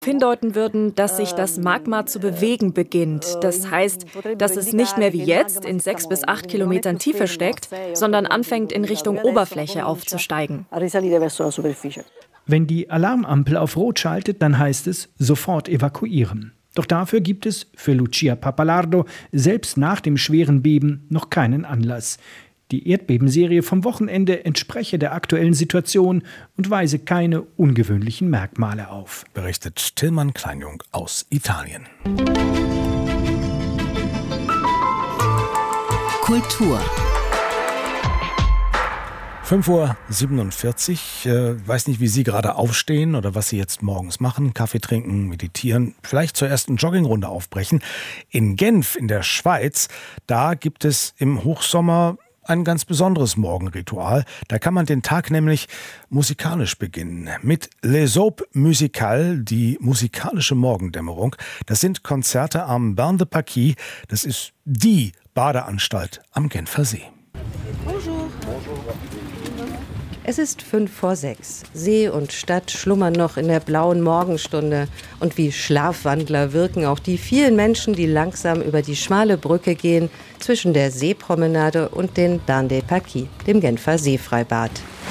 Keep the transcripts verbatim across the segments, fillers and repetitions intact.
hindeuten würden, dass sich das Magma zu bewegen beginnt. Das heißt, dass es nicht mehr wie jetzt in sechs bis acht Kilometern Tiefe steckt, sondern anfängt in Richtung Oberfläche aufzusteigen. Wenn die Alarmampel auf Rot schaltet, dann heißt es sofort evakuieren. Doch dafür gibt es für Lucia Pappalardo selbst nach dem schweren Beben noch keinen Anlass. Die Erdbebenserie vom Wochenende entspreche der aktuellen Situation und weise keine ungewöhnlichen Merkmale auf. Berichtet Tillmann Kleinjung aus Italien. Kultur. fünf Uhr siebenundvierzig. Äh, weiß nicht, wie Sie gerade aufstehen oder was Sie jetzt morgens machen. Kaffee trinken, meditieren, vielleicht zur ersten Joggingrunde aufbrechen. In Genf in der Schweiz, da gibt es im Hochsommer ein ganz besonderes Morgenritual. Da kann man den Tag nämlich musikalisch beginnen. Mit Les Aubes Musicales, die musikalische Morgendämmerung. Das sind Konzerte am Bain de Paquis. Das ist die Badeanstalt am Genfer See. Es ist fünf vor sechs. See und Stadt schlummern noch in der blauen Morgenstunde. Und wie Schlafwandler wirken auch die vielen Menschen, die langsam über die schmale Brücke gehen zwischen der Seepromenade und den Bain de Paquis, dem Genfer Seefreibad.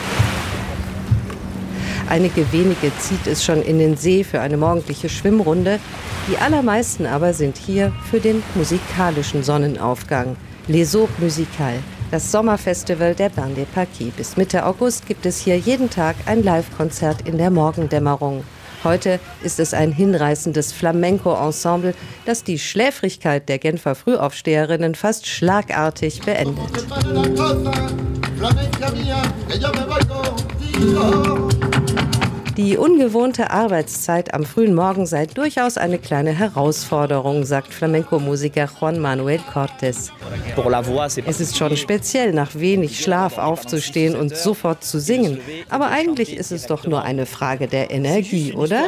Einige wenige zieht es schon in den See für eine morgendliche Schwimmrunde. Die allermeisten aber sind hier für den musikalischen Sonnenaufgang. Les Aubes Musicales. Das Sommerfestival der Bain de Paquis. Bis Mitte August gibt es hier jeden Tag ein Live-Konzert in der Morgendämmerung. Heute ist es ein hinreißendes Flamenco-Ensemble, das die Schläfrigkeit der Genfer Frühaufsteherinnen fast schlagartig beendet. Die ungewohnte Arbeitszeit am frühen Morgen sei durchaus eine kleine Herausforderung, sagt Flamenco-Musiker Juan Manuel Cortés. Es ist schon speziell, nach wenig Schlaf aufzustehen und sofort zu singen. Aber eigentlich ist es doch nur eine Frage der Energie, oder?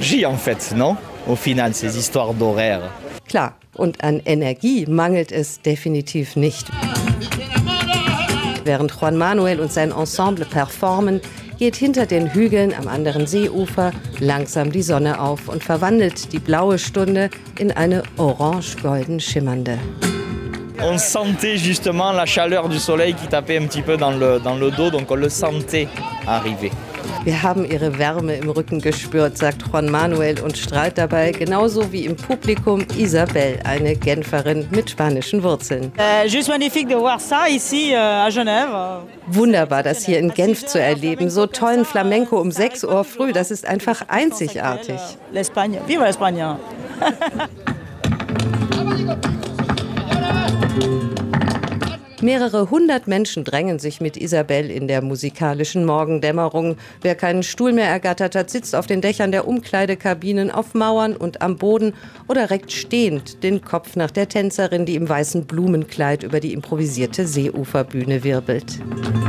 Klar, und an Energie mangelt es definitiv nicht. Während Juan Manuel und sein Ensemble performen, geht hinter den Hügeln am anderen Seeufer langsam die Sonne auf und verwandelt die blaue Stunde in eine orange-golden schimmernde. On sentait justement la chaleur du soleil qui tapait un petit peu dans le, dans le dos, donc on le sentait arriver. Wir haben ihre Wärme im Rücken gespürt, sagt Juan Manuel und strahlt dabei, genauso wie im Publikum Isabel, eine Genferin mit spanischen Wurzeln. Wunderbar, das hier in Genf zu erleben. So tollen Flamenco um sechs Uhr früh, das ist einfach einzigartig. Viva España! Mehrere hundert Menschen drängen sich mit Isabel in der musikalischen Morgendämmerung. Wer keinen Stuhl mehr ergattert hat, sitzt auf den Dächern der Umkleidekabinen, auf Mauern und am Boden oder reckt stehend den Kopf nach der Tänzerin, die im weißen Blumenkleid über die improvisierte Seeuferbühne wirbelt.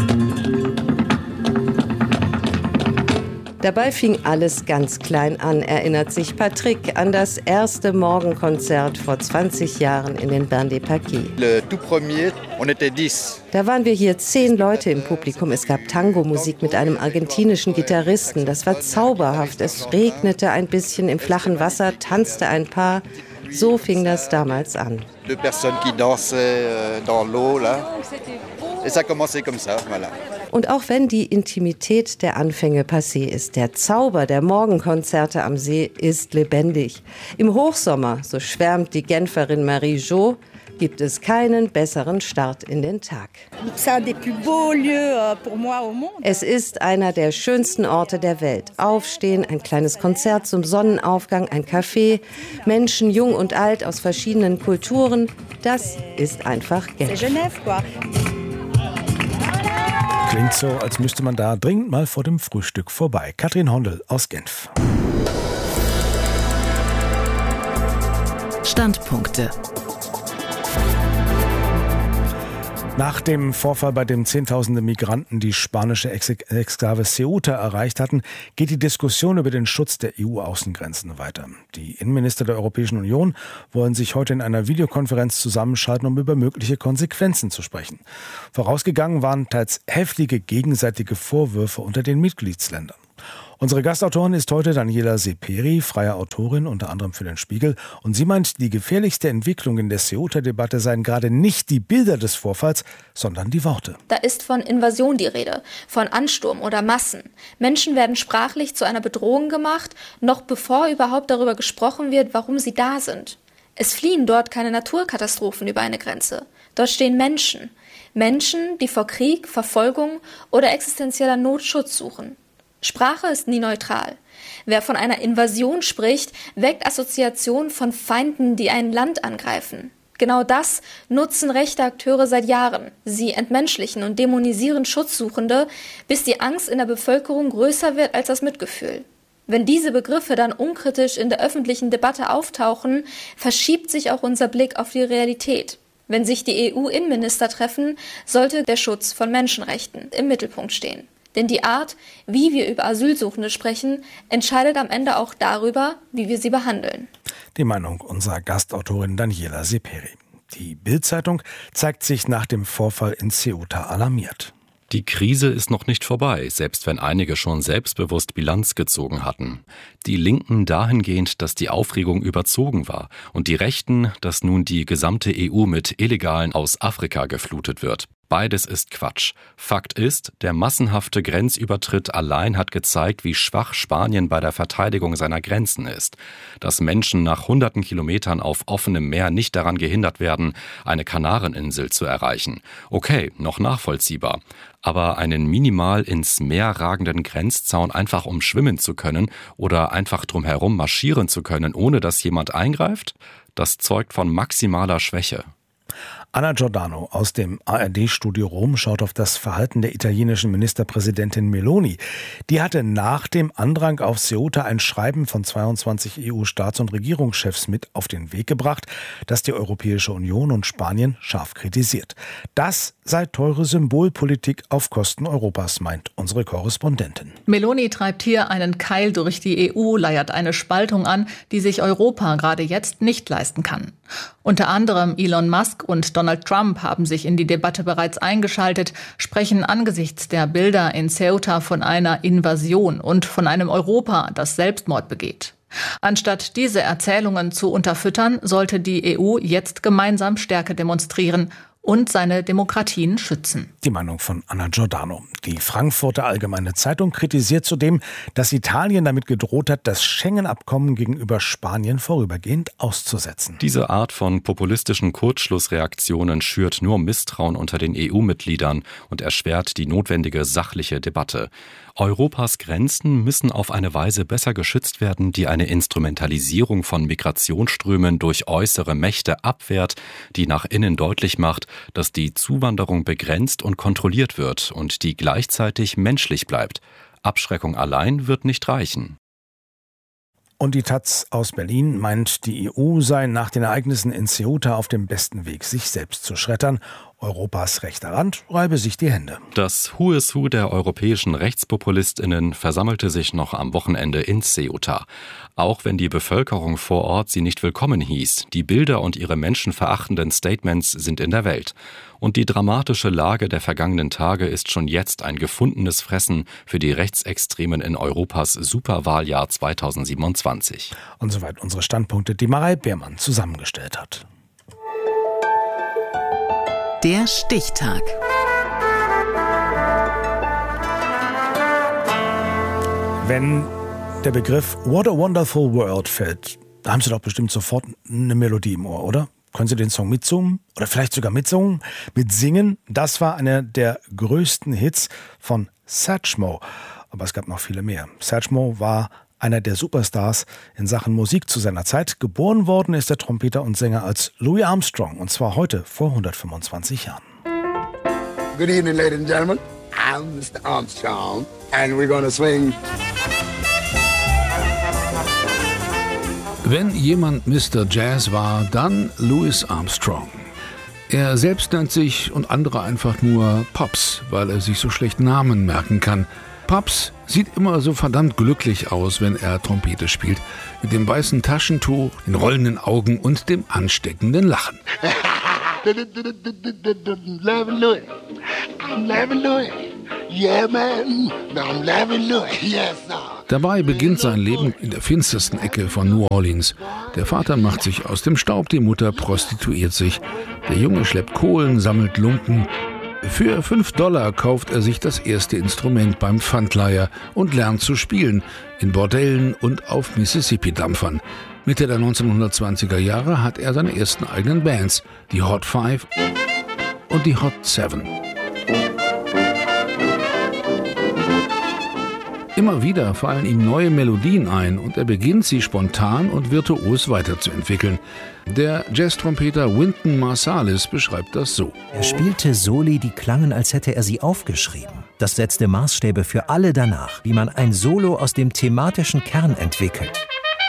Dabei fing alles ganz klein an, erinnert sich Patrick an das erste Morgenkonzert vor zwanzig Jahren in den Bain de Paquis. Da waren wir hier zehn Leute im Publikum. Es gab Tango-Musik mit einem argentinischen Gitarristen. Das war zauberhaft. Es regnete ein bisschen im flachen Wasser, tanzte ein Paar. So fing das damals an. Deux personnes qui dansaient dans l'eau là. Et ça a commencé comme ça, voilà. Und auch wenn die Intimität der Anfänge passé ist, der Zauber der Morgenkonzerte am See ist lebendig. Im Hochsommer, so schwärmt die Genferin Marie Jo, gibt es keinen besseren Start in den Tag. Es ist einer der schönsten Orte der Welt. Aufstehen, ein kleines Konzert zum Sonnenaufgang, ein Café, Menschen, jung und alt aus verschiedenen Kulturen, das ist einfach Genf. Klingt so, als müsste man da dringend mal vor dem Frühstück vorbei. Katrin Hondel aus Genf. Standpunkte. Nach dem Vorfall, bei dem Zehntausende Migranten die spanische Ex- Exklave Ceuta erreicht hatten, geht die Diskussion über den Schutz der E U-Außengrenzen weiter. Die Innenminister der Europäischen Union wollen sich heute in einer Videokonferenz zusammenschalten, um über mögliche Konsequenzen zu sprechen. Vorausgegangen waren teils heftige gegenseitige Vorwürfe unter den Mitgliedsländern. Unsere Gastautorin ist heute Daniela Seperi, freie Autorin, unter anderem für den Spiegel. Und sie meint, die gefährlichste Entwicklung in der Ceuta-Debatte seien gerade nicht die Bilder des Vorfalls, sondern die Worte. Da ist von Invasion die Rede, von Ansturm oder Massen. Menschen werden sprachlich zu einer Bedrohung gemacht, noch bevor überhaupt darüber gesprochen wird, warum sie da sind. Es fliehen dort keine Naturkatastrophen über eine Grenze. Dort stehen Menschen. Menschen, die vor Krieg, Verfolgung oder existenzieller Not Schutz suchen. Sprache ist nie neutral. Wer von einer Invasion spricht, weckt Assoziationen von Feinden, die ein Land angreifen. Genau das nutzen rechte Akteure seit Jahren. Sie entmenschlichen und dämonisieren Schutzsuchende, bis die Angst in der Bevölkerung größer wird als das Mitgefühl. Wenn diese Begriffe dann unkritisch in der öffentlichen Debatte auftauchen, verschiebt sich auch unser Blick auf die Realität. Wenn sich die E U-Innenminister treffen, sollte der Schutz von Menschenrechten im Mittelpunkt stehen. Denn die Art, wie wir über Asylsuchende sprechen, entscheidet am Ende auch darüber, wie wir sie behandeln. Die Meinung unserer Gastautorin Daniela Seperi. Die Bild-Zeitung zeigt sich nach dem Vorfall in Ceuta alarmiert. Die Krise ist noch nicht vorbei, selbst wenn einige schon selbstbewusst Bilanz gezogen hatten. Die Linken dahingehend, dass die Aufregung überzogen war und die Rechten, dass nun die gesamte E U mit Illegalen aus Afrika geflutet wird. Beides ist Quatsch. Fakt ist, der massenhafte Grenzübertritt allein hat gezeigt, wie schwach Spanien bei der Verteidigung seiner Grenzen ist. Dass Menschen nach hunderten Kilometern auf offenem Meer nicht daran gehindert werden, eine Kanareninsel zu erreichen. Okay, noch nachvollziehbar. Aber einen minimal ins Meer ragenden Grenzzaun einfach umschwimmen zu können oder einfach drumherum marschieren zu können, ohne dass jemand eingreift, das zeugt von maximaler Schwäche. Anna Giordano aus dem A R D-Studio Rom schaut auf das Verhalten der italienischen Ministerpräsidentin Meloni. Die hatte nach dem Andrang auf Ceuta ein Schreiben von zweiundzwanzig E U-Staats- und Regierungschefs mit auf den Weg gebracht, das die Europäische Union und Spanien scharf kritisiert. Das sei teure Symbolpolitik auf Kosten Europas, meint unsere Korrespondentin. Meloni treibt hier einen Keil durch die E U, leiert eine Spaltung an, die sich Europa gerade jetzt nicht leisten kann. Unter anderem Elon Musk und Donald Trump haben sich in die Debatte bereits eingeschaltet, sprechen angesichts der Bilder in Ceuta von einer Invasion und von einem Europa, das Selbstmord begeht. Anstatt diese Erzählungen zu unterfüttern, sollte die E U jetzt gemeinsam Stärke demonstrieren und seine Demokratien schützen. Die Meinung von Anna Giordano. Die Frankfurter Allgemeine Zeitung kritisiert zudem, dass Italien damit gedroht hat, das Schengen-Abkommen gegenüber Spanien vorübergehend auszusetzen. Diese Art von populistischen Kurzschlussreaktionen schürt nur Misstrauen unter den E U-Mitgliedern und erschwert die notwendige sachliche Debatte. Europas Grenzen müssen auf eine Weise besser geschützt werden, die eine Instrumentalisierung von Migrationsströmen durch äußere Mächte abwehrt, die nach innen deutlich macht, dass die Zuwanderung begrenzt und kontrolliert wird und die gleichzeitig menschlich bleibt. Abschreckung allein wird nicht reichen. Und die Taz aus Berlin meint, die E U sei nach den Ereignissen in Ceuta auf dem besten Weg, sich selbst zu schreddern. Europas rechter Rand reibe sich die Hände. Das Who is Who der europäischen RechtspopulistInnen versammelte sich noch am Wochenende in Ceuta. Auch wenn die Bevölkerung vor Ort sie nicht willkommen hieß, die Bilder und ihre menschenverachtenden Statements sind in der Welt. Und die dramatische Lage der vergangenen Tage ist schon jetzt ein gefundenes Fressen für die Rechtsextremen in Europas Superwahljahr zweitausendsiebenundzwanzig. Und soweit unsere Standpunkte, die Marei Beermann zusammengestellt hat. Der Stichtag. Wenn der Begriff What a Wonderful World fällt, da haben Sie doch bestimmt sofort eine Melodie im Ohr, oder? Können Sie den Song mitsummen? Oder vielleicht sogar mitsingen? Mitsingen? Das war einer der größten Hits von Satchmo. Aber es gab noch viele mehr. Satchmo war einer der Superstars in Sachen Musik zu seiner Zeit. Geboren worden ist der Trompeter und Sänger als Louis Armstrong. Und zwar heute vor hundertfünfundzwanzig Jahren. Good evening, ladies and gentlemen. I'm Mister Armstrong. And we're gonna swing. Wenn jemand Mister Jazz war, dann Louis Armstrong. Er selbst nennt sich und andere einfach nur Pops, weil er sich so schlecht Namen merken kann. Pops sieht immer so verdammt glücklich aus, wenn er Trompete spielt. Mit dem weißen Taschentuch, den rollenden Augen und dem ansteckenden Lachen. Yeah, man. I'm laughing. Yes, sir. Dabei beginnt sein Leben in der finstersten Ecke von New Orleans. Der Vater macht sich aus dem Staub, die Mutter prostituiert sich. Der Junge schleppt Kohlen, sammelt Lumpen. Für fünf Dollar kauft er sich das erste Instrument beim Pfandleiher und lernt zu spielen, in Bordellen und auf Mississippi-Dampfern. Mitte der neunzehnhundertzwanziger Jahre hat er seine ersten eigenen Bands, die Hot Five und die Hot Seven. Immer wieder fallen ihm neue Melodien ein und er beginnt, sie spontan und virtuos weiterzuentwickeln. Der Jazztrompeter Wynton Marsalis beschreibt das so. Er spielte Soli, die klangen, als hätte er sie aufgeschrieben. Das setzte Maßstäbe für alle danach, wie man ein Solo aus dem thematischen Kern entwickelt.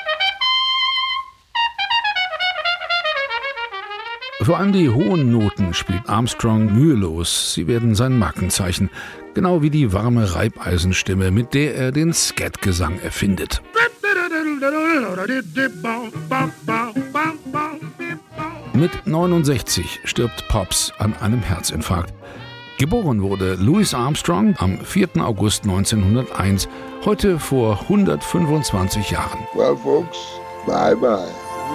Vor allem die hohen Noten spielt Armstrong mühelos. Sie werden sein Markenzeichen. Genau wie die warme Reibeisenstimme, mit der er den Scat-Gesang erfindet. Mit neunundsechzig stirbt Pops an einem Herzinfarkt. Geboren wurde Louis Armstrong am vierten August neunzehnhunderteins, heute vor hundertfünfundzwanzig Jahren. Well, folks, bye bye.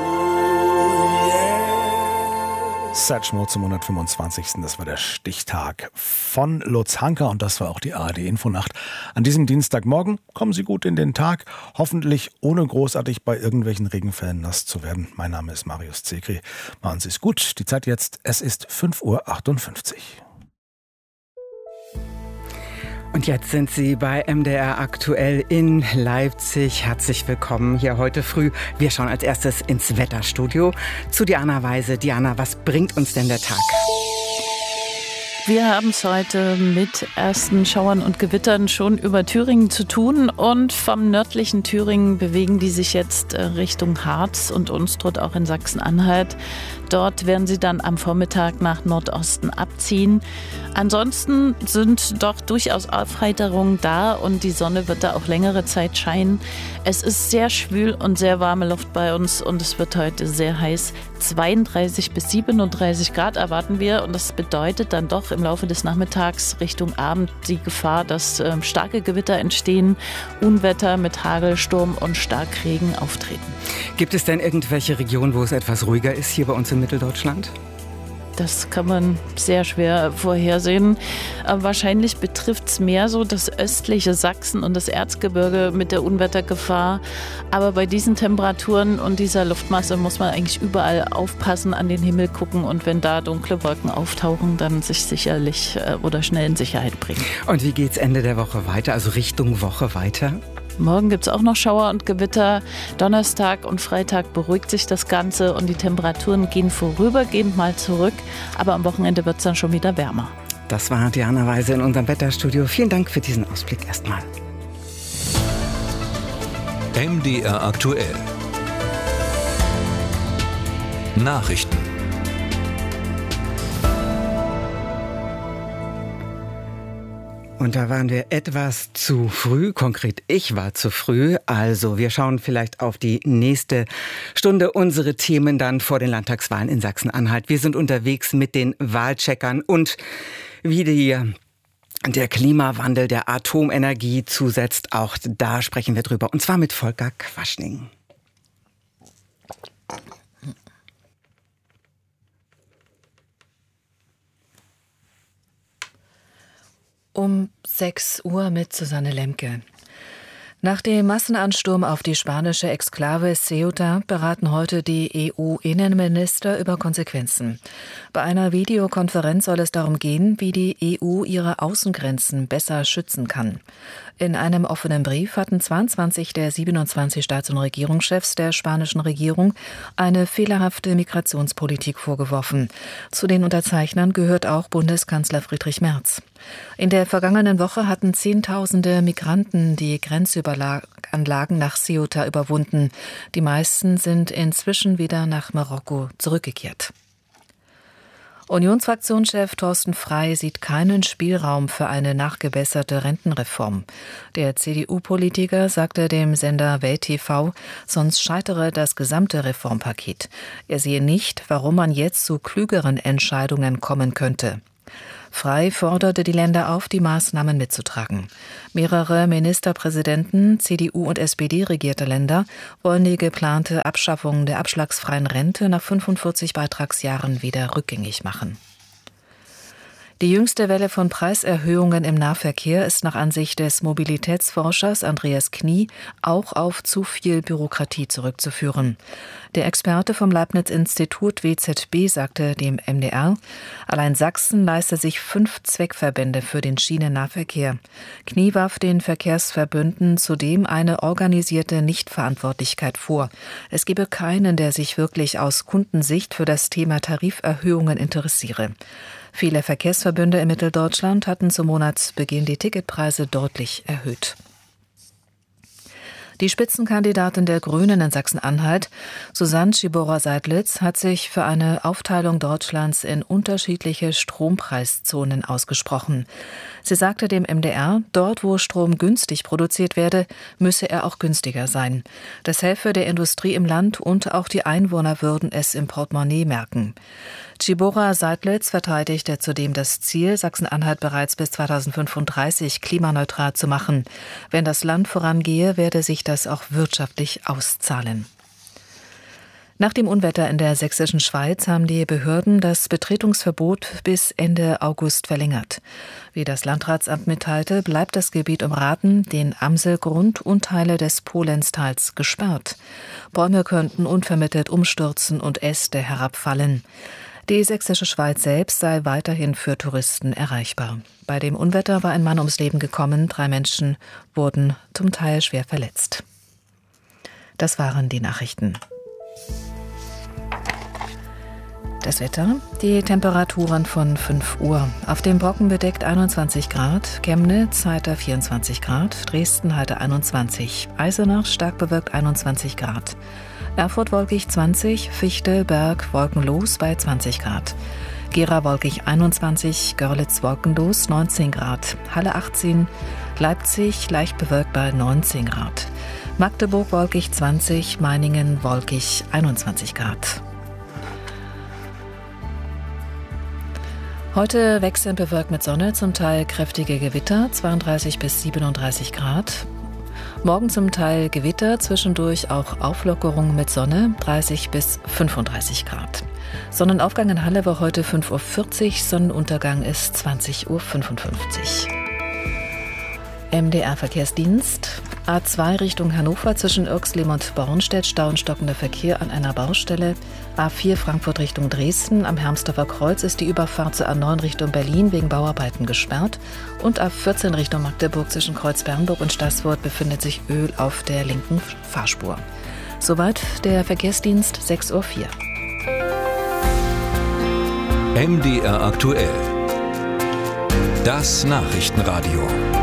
Satchmo zum hundertfünfundzwanzigsten Das war der Stichtag von Lutz Hanker und das war auch die A R D-Infonacht. An diesem Dienstagmorgen kommen Sie gut in den Tag, hoffentlich ohne großartig bei irgendwelchen Regenfällen nass zu werden. Mein Name ist Marius Zekri. Machen Sie es gut. Die Zeit jetzt, es ist fünf Uhr achtundfünfzig. Und jetzt sind Sie bei M D R aktuell in Leipzig. Herzlich willkommen hier heute früh. Wir schauen als erstes ins Wetterstudio zu Diana Weise. Diana, was bringt uns denn der Tag? Wir haben es heute mit ersten Schauern und Gewittern schon über Thüringen zu tun und vom nördlichen Thüringen bewegen die sich jetzt Richtung Harz und Unstrut, auch in Sachsen-Anhalt. Dort werden sie dann am Vormittag nach Nordosten abziehen. Ansonsten sind doch durchaus Aufheiterungen da und die Sonne wird da auch längere Zeit scheinen. Es ist sehr schwül und sehr warme Luft bei uns und es wird heute sehr heiß. zweiunddreißig bis siebenunddreißig Grad erwarten wir und das bedeutet dann doch im Laufe des Nachmittags Richtung Abend die Gefahr, dass äh, starke Gewitter entstehen, Unwetter mit Hagel, Sturm und Starkregen auftreten. Gibt es denn irgendwelche Regionen, wo es etwas ruhiger ist hier bei uns in Mitteldeutschland? Das kann man sehr schwer vorhersehen. Aber wahrscheinlich betrifft es mehr so das östliche Sachsen und das Erzgebirge mit der Unwettergefahr. Aber bei diesen Temperaturen und dieser Luftmasse muss man eigentlich überall aufpassen, an den Himmel gucken und wenn da dunkle Wolken auftauchen, dann sich sicherlich äh, oder schnell in Sicherheit bringen. Und wie geht's Ende der Woche weiter, also Richtung Woche weiter? Morgen gibt es auch noch Schauer und Gewitter. Donnerstag und Freitag beruhigt sich das Ganze und die Temperaturen gehen vorübergehend mal zurück. Aber am Wochenende wird es dann schon wieder wärmer. Das war Diana Weise in unserem Wetterstudio. Vielen Dank für diesen Ausblick erstmal. M D R aktuell. Nachrichten. Und da waren wir etwas zu früh, konkret ich war zu früh. Also wir schauen vielleicht auf die nächste Stunde, unsere Themen dann vor den Landtagswahlen in Sachsen-Anhalt. Wir sind unterwegs mit den Wahlcheckern und wie die, der Klimawandel der Atomenergie zusetzt. Auch da sprechen wir drüber und zwar mit Volker Quaschning. Um sechs Uhr mit Susanne Lemke. Nach dem Massenansturm auf die spanische Exklave Ceuta beraten heute die E U-Innenminister über Konsequenzen. Bei einer Videokonferenz soll es darum gehen, wie die E U ihre Außengrenzen besser schützen kann. In einem offenen Brief hatten zweiundzwanzig der siebenundzwanzig Staats- und Regierungschefs der spanischen Regierung eine fehlerhafte Migrationspolitik vorgeworfen. Zu den Unterzeichnern gehört auch Bundeskanzler Friedrich Merz. In der vergangenen Woche hatten Zehntausende Migranten die Grenzüberganlagen nach Ceuta überwunden. Die meisten sind inzwischen wieder nach Marokko zurückgekehrt. Unionsfraktionschef Thorsten Frey sieht keinen Spielraum für eine nachgebesserte Rentenreform. Der C D U-Politiker sagte dem Sender Welt T V, sonst scheitere das gesamte Reformpaket. Er sehe nicht, warum man jetzt zu klügeren Entscheidungen kommen könnte. Frey forderte die Länder auf, die Maßnahmen mitzutragen. Mehrere Ministerpräsidenten, C D U und S P D regierte Länder, wollen die geplante Abschaffung der abschlagsfreien Rente nach fünfundvierzig Beitragsjahren wieder rückgängig machen. Die jüngste Welle von Preiserhöhungen im Nahverkehr ist nach Ansicht des Mobilitätsforschers Andreas Knie auch auf zu viel Bürokratie zurückzuführen. Der Experte vom Leibniz-Institut W Z B sagte dem M D R, allein Sachsen leiste sich fünf Zweckverbände für den Schienennahverkehr. Knie warf den Verkehrsverbünden zudem eine organisierte Nichtverantwortlichkeit vor. Es gebe keinen, der sich wirklich aus Kundensicht für das Thema Tariferhöhungen interessiere. Viele Verkehrsverbünde in Mitteldeutschland hatten zum Monatsbeginn die Ticketpreise deutlich erhöht. Die Spitzenkandidatin der Grünen in Sachsen-Anhalt, Susanne Schibora-Seidlitz, hat sich für eine Aufteilung Deutschlands in unterschiedliche Strompreiszonen ausgesprochen. Sie sagte dem M D R, dort wo Strom günstig produziert werde, müsse er auch günstiger sein. Das helfe der Industrie im Land und auch die Einwohner würden es im Portemonnaie merken. Schibora-Seidlitz verteidigte zudem das Ziel, Sachsen-Anhalt bereits bis zweitausendfünfunddreißig klimaneutral zu machen. Wenn das Land vorangehe, werde sich das auch wirtschaftlich auszahlen. Nach dem Unwetter in der sächsischen Schweiz haben die Behörden das Betretungsverbot bis Ende August verlängert. Wie das Landratsamt mitteilte, bleibt das Gebiet um Rathen, den Amselgrund und Teile des Polenztals gesperrt. Bäume könnten unvermittelt umstürzen und Äste herabfallen. Die sächsische Schweiz selbst sei weiterhin für Touristen erreichbar. Bei dem Unwetter war ein Mann ums Leben gekommen, drei Menschen wurden zum Teil schwer verletzt. Das waren die Nachrichten. Das Wetter, die Temperaturen von fünf Uhr. Auf dem Brocken bedeckt einundzwanzig Grad, Chemnitz heiter vierundzwanzig Grad, Dresden heiter einundzwanzig, Eisenach stark bewölkt einundzwanzig Grad. Erfurt wolkig zwanzig, Fichte, Berg wolkenlos bei zwanzig Grad. Gera wolkig einundzwanzig, Görlitz wolkenlos neunzehn Grad. Halle achtzehn, Leipzig leicht bewölkt bei neunzehn Grad. Magdeburg wolkig zwanzig, Meiningen wolkig einundzwanzig Grad. Heute wechselnd bewölkt mit Sonne, zum Teil kräftige Gewitter, zweiunddreißig bis siebenunddreißig Grad. Morgen zum Teil Gewitter, zwischendurch auch Auflockerung mit Sonne, dreißig bis fünfunddreißig Grad. Sonnenaufgang in Halle war heute fünf Uhr vierzig, Sonnenuntergang ist zwanzig Uhr fünfundfünfzig. M D R-Verkehrsdienst. A zwei Richtung Hannover zwischen Irxleben und Bornstedt, Stau und stockender Verkehr an einer Baustelle. A vier Frankfurt Richtung Dresden. Am Hermsdorfer Kreuz ist die Überfahrt zur A neun Richtung Berlin wegen Bauarbeiten gesperrt. Und A vierzehn Richtung Magdeburg zwischen Kreuz-Bernburg und Staßfurt befindet sich Öl auf der linken Fahrspur. Soweit der Verkehrsdienst, sechs Uhr vier. M D R aktuell. Das Nachrichtenradio.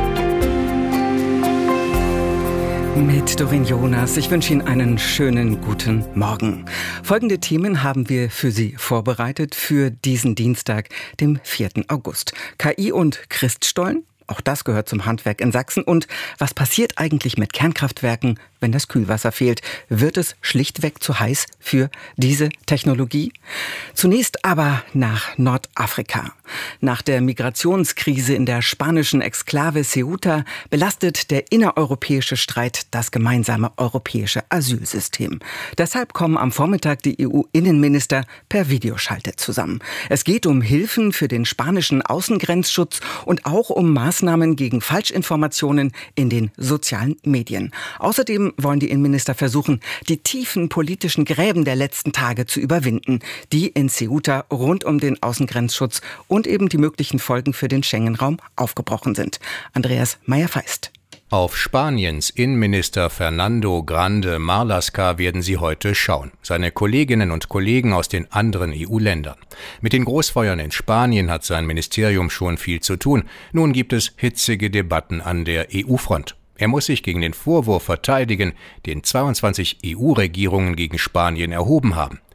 Mit Doreen Jonas. Ich wünsche Ihnen einen schönen guten Morgen. Folgende Themen haben wir für Sie vorbereitet für diesen Dienstag, dem vierten August. K I und Christstollen, auch das gehört zum Handwerk in Sachsen. Und was passiert eigentlich mit Kernkraftwerken, wenn das Kühlwasser fehlt? Wird es schlichtweg zu heiß für diese Technologie? Zunächst aber nach Nordafrika. Nach der Migrationskrise in der spanischen Exklave Ceuta belastet der innereuropäische Streit das gemeinsame europäische Asylsystem. Deshalb kommen am Vormittag die E U-Innenminister per Videoschalte zusammen. Es geht um Hilfen für den spanischen Außengrenzschutz und auch um Maßnahmen gegen Falschinformationen in den sozialen Medien. Außerdem wollen die Innenminister versuchen, die tiefen politischen Gräben der letzten Tage zu überwinden, die in Ceuta rund um den Außengrenzschutz und eben die möglichen Folgen für den Schengen-Raum aufgebrochen sind. Andreas Meyer-Feist. Auf Spaniens Innenminister Fernando Grande Marlaska werden sie heute schauen. Seine Kolleginnen und Kollegen aus den anderen E U-Ländern. Mit den Großfeuern in Spanien hat sein Ministerium schon viel zu tun. Nun gibt es hitzige Debatten an der E U-Front. Er muss sich gegen den Vorwurf verteidigen, den zweiundzwanzig E U-Regierungen gegen Spanien erhoben haben.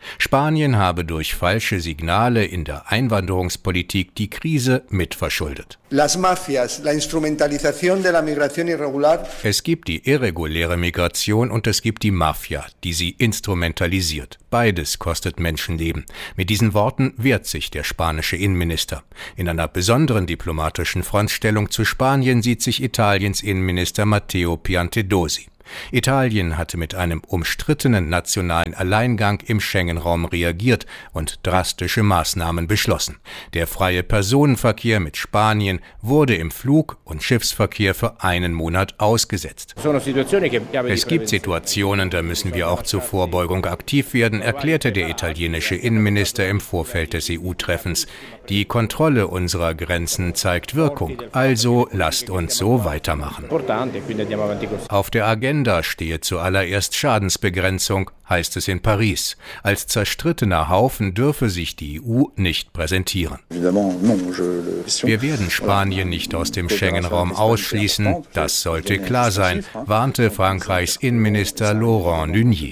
Spanien habe durch falsche Signale in der Einwanderungspolitik die Krise mitverschuldet. Las mafias, la instrumentalización de la migración irregular. Es gibt die irreguläre Migration und es gibt die Mafia, die sie instrumentalisiert. Beides kostet Menschenleben. Mit diesen Worten wehrt sich der spanische Innenminister. In einer besonderen diplomatischen Frontstellung zu Spanien sieht sich Italiens Innenminister Matteo Piantedosi. Italien hatte mit einem umstrittenen nationalen Alleingang im Schengen-Raum reagiert und drastische Maßnahmen beschlossen. Der freie Personenverkehr mit Spanien wurde im Flug- und Schiffsverkehr für einen Monat ausgesetzt. Es gibt Situationen, da müssen wir auch zur Vorbeugung aktiv werden, erklärte der italienische Innenminister im Vorfeld des E U-Treffens. Die Kontrolle unserer Grenzen zeigt Wirkung, also lasst uns so weitermachen. Auf der Agenda stehe zuallererst Schadensbegrenzung, heißt es in Paris. Als zerstrittener Haufen dürfe sich die E U nicht präsentieren. Wir werden Spanien nicht aus dem Schengen-Raum ausschließen, das sollte klar sein, warnte Frankreichs Innenminister Laurent Nunez.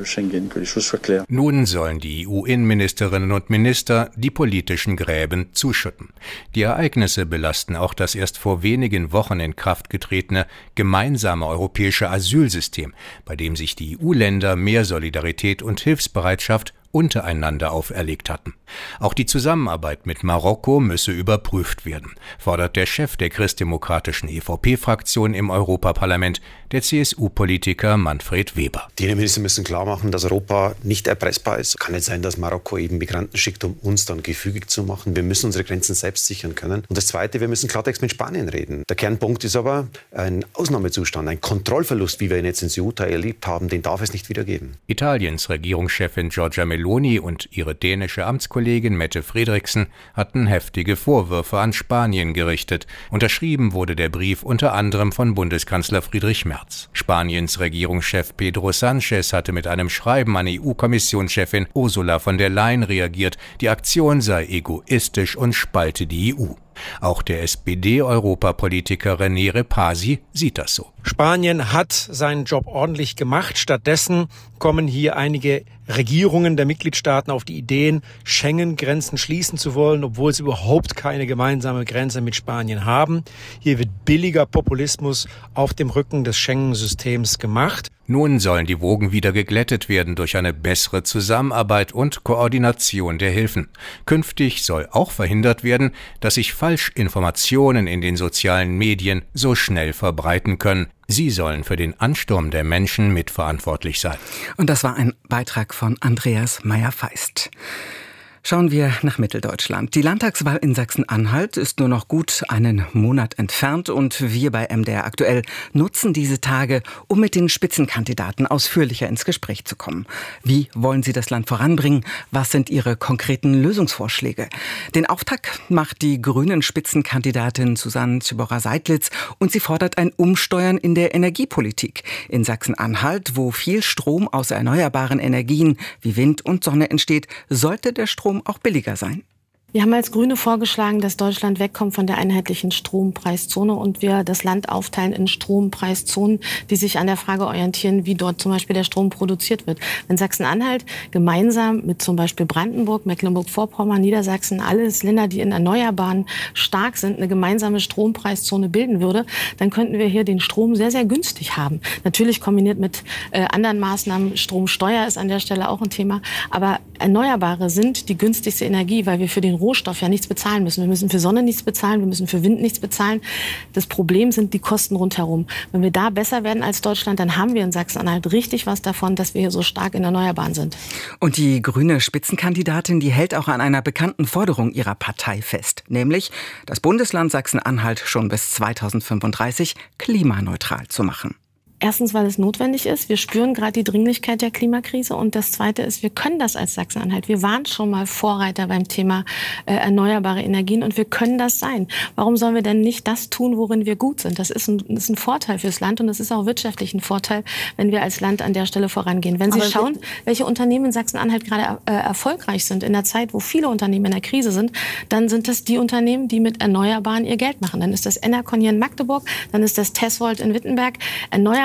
Nun sollen die E U-Innenministerinnen und Minister die politischen Gräben zuschütten. Die Ereignisse belasten auch das erst vor wenigen Wochen in Kraft getretene gemeinsame europäische Asylsystem, bei dem sich die E U-Länder mehr Solidarität und Hilfsbereitschaft untereinander auferlegt hatten. Auch die Zusammenarbeit mit Marokko müsse überprüft werden, fordert der Chef der christdemokratischen E V P-Fraktion im Europaparlament, der C S U-Politiker Manfred Weber. Die Innenminister müssen klar machen, dass Europa nicht erpressbar ist. Kann nicht sein, dass Marokko eben Migranten schickt, um uns dann gefügig zu machen. Wir müssen unsere Grenzen selbst sichern können. Und das Zweite, wir müssen Klartext mit Spanien reden. Der Kernpunkt ist aber ein Ausnahmezustand, ein Kontrollverlust, wie wir ihn jetzt in Ceuta erlebt haben, den darf es nicht wieder geben. Italiens Regierungschefin Giorgia Meloni und ihre dänische Amtskollegin Mette Frederiksen hatten heftige Vorwürfe an Spanien gerichtet. Unterschrieben wurde der Brief unter anderem von Bundeskanzler Friedrich Merz. Spaniens Regierungschef Pedro Sánchez hatte mit einem Schreiben an E U-Kommissionschefin Ursula von der Leyen reagiert, die Aktion sei egoistisch und spalte die E U. Auch der S P D-Europapolitiker René Repasi sieht das so. Spanien hat seinen Job ordentlich gemacht. Stattdessen kommen hier einige Regierungen der Mitgliedstaaten auf die Ideen, Schengen-Grenzen schließen zu wollen, obwohl sie überhaupt keine gemeinsame Grenze mit Spanien haben. Hier wird billiger Populismus auf dem Rücken des Schengen-Systems gemacht. Nun sollen die Wogen wieder geglättet werden durch eine bessere Zusammenarbeit und Koordination der Hilfen. Künftig soll auch verhindert werden, dass sich Falschinformationen in den sozialen Medien so schnell verbreiten können. Sie sollen für den Ansturm der Menschen mitverantwortlich sein. Und das war ein Beitrag von Andreas Meyer-Feist. Schauen wir nach Mitteldeutschland. Die Landtagswahl in Sachsen-Anhalt ist nur noch gut einen Monat entfernt und wir bei M D R aktuell nutzen diese Tage, um mit den Spitzenkandidaten ausführlicher ins Gespräch zu kommen. Wie wollen sie das Land voranbringen? Was sind ihre konkreten Lösungsvorschläge? Den Auftakt macht die grünen Spitzenkandidatin Susanne Zybora-Seidlitz und sie fordert ein Umsteuern in der Energiepolitik. In Sachsen-Anhalt, wo viel Strom aus erneuerbaren Energien wie Wind und Sonne entsteht, sollte der Strom auch billiger sein. Wir haben als Grüne vorgeschlagen, dass Deutschland wegkommt von der einheitlichen Strompreiszone und wir das Land aufteilen in Strompreiszonen, die sich an der Frage orientieren, wie dort zum Beispiel der Strom produziert wird. Wenn Sachsen-Anhalt gemeinsam mit zum Beispiel Brandenburg, Mecklenburg-Vorpommern, Niedersachsen, alles Länder, die in Erneuerbaren stark sind, eine gemeinsame Strompreiszone bilden würde, dann könnten wir hier den Strom sehr, sehr günstig haben. Natürlich kombiniert mit äh, anderen Maßnahmen. Stromsteuer ist an der Stelle auch ein Thema. Aber Erneuerbare sind die günstigste Energie, weil wir für den Rohstoff ja nichts bezahlen müssen. Wir müssen für Sonne nichts bezahlen, wir müssen für Wind nichts bezahlen. Das Problem sind die Kosten rundherum. Wenn wir da besser werden als Deutschland, dann haben wir in Sachsen-Anhalt richtig was davon, dass wir hier so stark in Erneuerbaren sind. Und die grüne Spitzenkandidatin, die hält auch an einer bekannten Forderung ihrer Partei fest, nämlich das Bundesland Sachsen-Anhalt schon bis zweitausendfünfunddreißig klimaneutral zu machen. Erstens, weil es notwendig ist. Wir spüren gerade die Dringlichkeit der Klimakrise. Und das Zweite ist, wir können das als Sachsen-Anhalt. Wir waren schon mal Vorreiter beim Thema äh, erneuerbare Energien und wir können das sein. Warum sollen wir denn nicht das tun, worin wir gut sind? Das ist ein, das ist ein Vorteil fürs Land und es ist auch wirtschaftlich ein Vorteil, wenn wir als Land an der Stelle vorangehen. Wenn Sie Aber schauen, welche Unternehmen in Sachsen-Anhalt gerade äh, erfolgreich sind in der Zeit, wo viele Unternehmen in der Krise sind, dann sind das die Unternehmen, die mit Erneuerbaren ihr Geld machen. Dann ist das Enercon hier in Magdeburg, dann ist das Tesvolt in Wittenberg. Erneuerbare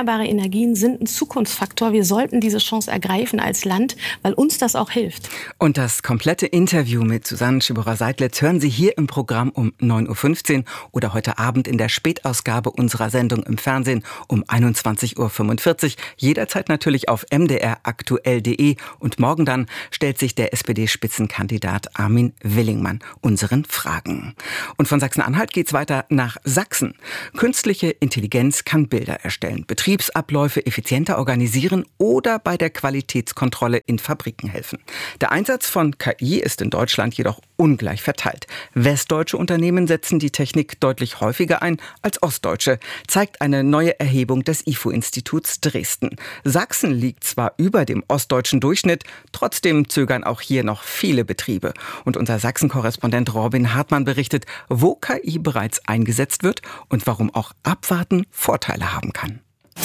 erneuerbare Energien sind ein Zukunftsfaktor. Wir sollten diese Chance ergreifen als Land, weil uns das auch hilft. Und das komplette Interview mit Susanne Schiburer-Seidlitz hören Sie hier im Programm um neun Uhr fünfzehn oder heute Abend in der Spätausgabe unserer Sendung im Fernsehen um einundzwanzig Uhr fünfundvierzig. Jederzeit natürlich auf m d r aktuell punkt d e. Und morgen dann stellt sich der S P D-Spitzenkandidat Armin Willingmann unseren Fragen. Und von Sachsen-Anhalt geht's weiter nach Sachsen. Künstliche Intelligenz kann Bilder erstellen, Betriebsabläufe effizienter organisieren oder bei der Qualitätskontrolle in Fabriken helfen. Der Einsatz von K I ist in Deutschland jedoch ungleich verteilt. Westdeutsche Unternehmen setzen die Technik deutlich häufiger ein als ostdeutsche, zeigt eine neue Erhebung des I F O-Instituts Dresden. Sachsen liegt zwar über dem ostdeutschen Durchschnitt, trotzdem zögern auch hier noch viele Betriebe. Und unser Sachsen-Korrespondent Robin Hartmann berichtet, wo K I bereits eingesetzt wird und warum auch Abwarten Vorteile haben kann.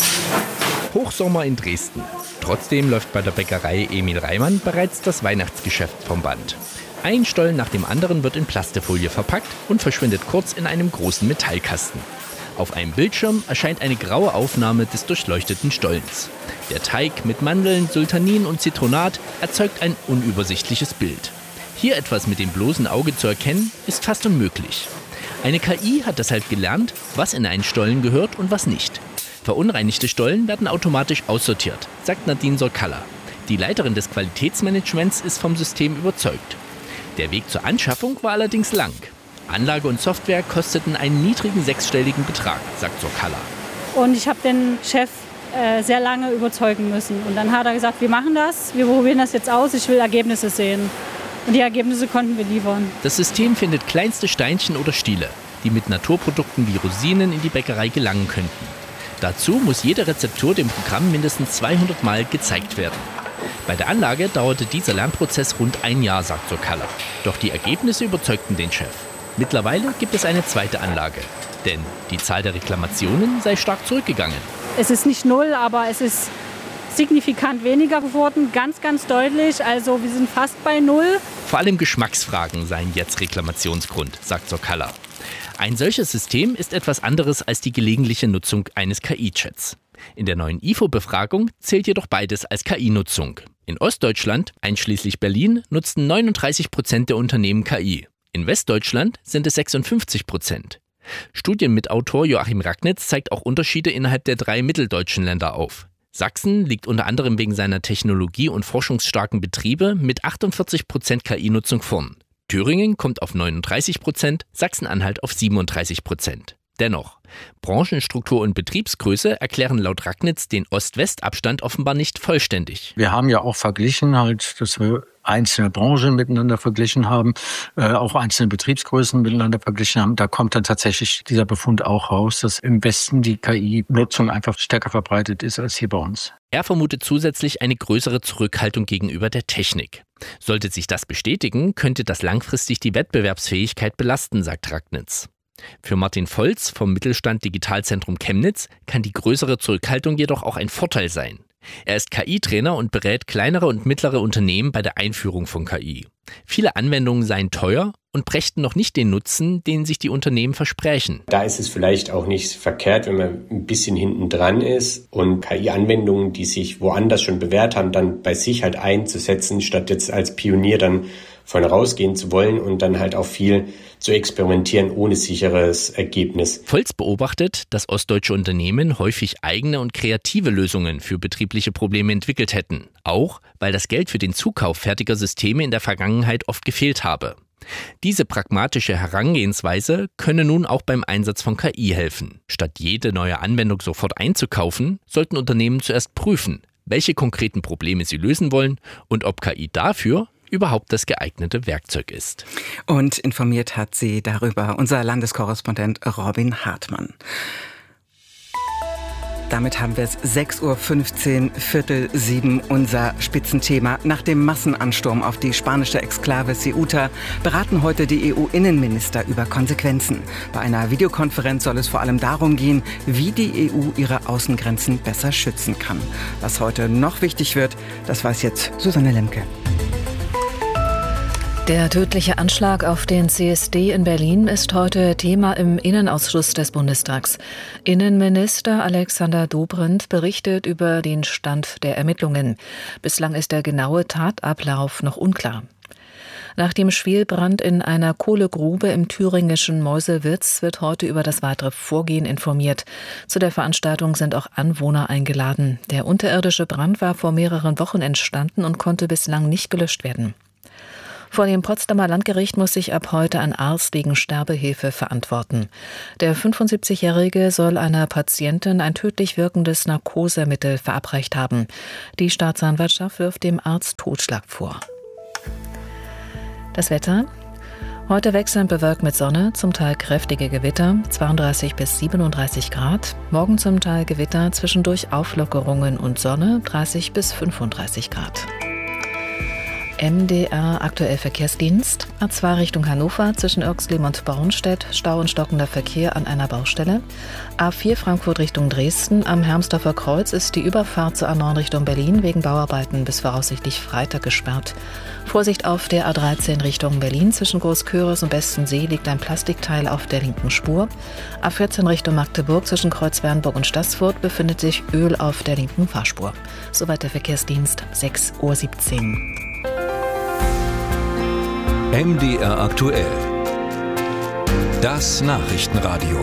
Hochsommer in Dresden. Trotzdem läuft bei der Bäckerei Emil Reimann bereits das Weihnachtsgeschäft vom Band. Ein Stollen nach dem anderen wird in Plastefolie verpackt und verschwindet kurz in einem großen Metallkasten. Auf einem Bildschirm erscheint eine graue Aufnahme des durchleuchteten Stollens. Der Teig mit Mandeln, Sultanin und Zitronat erzeugt ein unübersichtliches Bild. Hier etwas mit dem bloßen Auge zu erkennen, ist fast unmöglich. Eine K I hat deshalb gelernt, was in einen Stollen gehört und was nicht. Verunreinigte Stollen werden automatisch aussortiert, sagt Nadine Sorkalla. Die Leiterin des Qualitätsmanagements ist vom System überzeugt. Der Weg zur Anschaffung war allerdings lang. Anlage und Software kosteten einen niedrigen sechsstelligen Betrag, sagt Sorkalla. Und ich habe den Chef äh, sehr lange überzeugen müssen. Und dann hat er gesagt, wir machen das, wir probieren das jetzt aus, ich will Ergebnisse sehen. Und die Ergebnisse konnten wir liefern. Das System findet kleinste Steinchen oder Stiele, die mit Naturprodukten wie Rosinen in die Bäckerei gelangen könnten. Dazu muss jede Rezeptur dem Programm mindestens zweihundert Mal gezeigt werden. Bei der Anlage dauerte dieser Lernprozess rund ein Jahr, sagt Sorkalla. Doch die Ergebnisse überzeugten den Chef. Mittlerweile gibt es eine zweite Anlage. Denn die Zahl der Reklamationen sei stark zurückgegangen. Es ist nicht null, aber es ist signifikant weniger geworden, ganz, ganz deutlich. Also wir sind fast bei null. Vor allem Geschmacksfragen seien jetzt Reklamationsgrund, sagt Sorkalla. Ein solches System ist etwas anderes als die gelegentliche Nutzung eines K I-Chats. In der neuen I F O-Befragung zählt jedoch beides als K I-Nutzung. In Ostdeutschland, einschließlich Berlin, nutzten neununddreißig Prozent der Unternehmen K I. In Westdeutschland sind es sechsundfünfzig Prozent. Studienmitautor Joachim Ragnitz zeigt auch Unterschiede innerhalb der drei mitteldeutschen Länder auf. Sachsen liegt unter anderem wegen seiner technologie- und forschungsstarken Betriebe mit achtundvierzig Prozent K I-Nutzung vorn. Thüringen kommt auf neununddreißig Prozent, Sachsen-Anhalt auf siebenunddreißig Prozent. Dennoch, Branchenstruktur und Betriebsgröße erklären laut Ragnitz den Ost-West-Abstand offenbar nicht vollständig. Wir haben ja auch verglichen, halt, dass wir einzelne Branchen miteinander verglichen haben, äh, auch einzelne Betriebsgrößen miteinander verglichen haben. Da kommt dann tatsächlich dieser Befund auch raus, dass im Westen die K I-Nutzung einfach stärker verbreitet ist als hier bei uns. Er vermutet zusätzlich eine größere Zurückhaltung gegenüber der Technik. Sollte sich das bestätigen, könnte das langfristig die Wettbewerbsfähigkeit belasten, sagt Ragnitz. Für Martin Volz vom Mittelstand Digitalzentrum Chemnitz kann die größere Zurückhaltung jedoch auch ein Vorteil sein. Er ist K I-Trainer und berät kleinere und mittlere Unternehmen bei der Einführung von K I. Viele Anwendungen seien teuer und brächten noch nicht den Nutzen, den sich die Unternehmen versprechen. Da ist es vielleicht auch nicht verkehrt, wenn man ein bisschen hinten dran ist und K I-Anwendungen, die sich woanders schon bewährt haben, dann bei sich halt einzusetzen, statt jetzt als Pionier dann vorne rausgehen zu wollen und dann halt auch viel zu experimentieren ohne sicheres Ergebnis. Volz beobachtet, dass ostdeutsche Unternehmen häufig eigene und kreative Lösungen für betriebliche Probleme entwickelt hätten. Auch, weil das Geld für den Zukauf fertiger Systeme in der Vergangenheit oft gefehlt habe. Diese pragmatische Herangehensweise könne nun auch beim Einsatz von K I helfen. Statt jede neue Anwendung sofort einzukaufen, sollten Unternehmen zuerst prüfen, welche konkreten Probleme sie lösen wollen und ob K I dafür überhaupt das geeignete Werkzeug ist. Und informiert hat sie darüber unser Landeskorrespondent Robin Hartmann. Damit haben wir es sechs Uhr fünfzehn, Viertel sieben, unser Spitzenthema. Nach dem Massenansturm auf die spanische Exklave Ceuta beraten heute die E U-Innenminister über Konsequenzen. Bei einer Videokonferenz soll es vor allem darum gehen, wie die E U ihre Außengrenzen besser schützen kann. Was heute noch wichtig wird, das weiß jetzt Susanne Lemke. Der tödliche Anschlag auf den C S D in Berlin ist heute Thema im Innenausschuss des Bundestags. Innenminister Alexander Dobrindt berichtet über den Stand der Ermittlungen. Bislang ist der genaue Tatablauf noch unklar. Nach dem Schwelbrand in einer Kohlegrube im thüringischen Meuselwitz wird heute über das weitere Vorgehen informiert. Zu der Veranstaltung sind auch Anwohner eingeladen. Der unterirdische Brand war vor mehreren Wochen entstanden und konnte bislang nicht gelöscht werden. Vor dem Potsdamer Landgericht muss sich ab heute ein Arzt wegen Sterbehilfe verantworten. Der fünfundsiebzigjährige soll einer Patientin ein tödlich wirkendes Narkosemittel verabreicht haben. Die Staatsanwaltschaft wirft dem Arzt Totschlag vor. Das Wetter. Heute wechselnd bewölkt mit Sonne, zum Teil kräftige Gewitter, zweiunddreißig bis siebenunddreißig Grad. Morgen zum Teil Gewitter, zwischendurch Auflockerungen und Sonne, dreißig bis fünfunddreißig Grad. M D R aktuell Verkehrsdienst. A zwei Richtung Hannover zwischen Irxleben und Bornstedt. Stau und stockender Verkehr an einer Baustelle. A vier Frankfurt Richtung Dresden. Am Hermsdorfer Kreuz ist die Überfahrt zur A neun Richtung Berlin wegen Bauarbeiten bis voraussichtlich Freitag gesperrt. Vorsicht auf der A dreizehn Richtung Berlin. Zwischen Großköris und Bestensee liegt ein Plastikteil auf der linken Spur. A vierzehn Richtung Magdeburg zwischen Kreuzwernburg und Staßfurt befindet sich Öl auf der linken Fahrspur. Soweit der Verkehrsdienst, sechs Uhr siebzehn. M D R aktuell. Das Nachrichtenradio.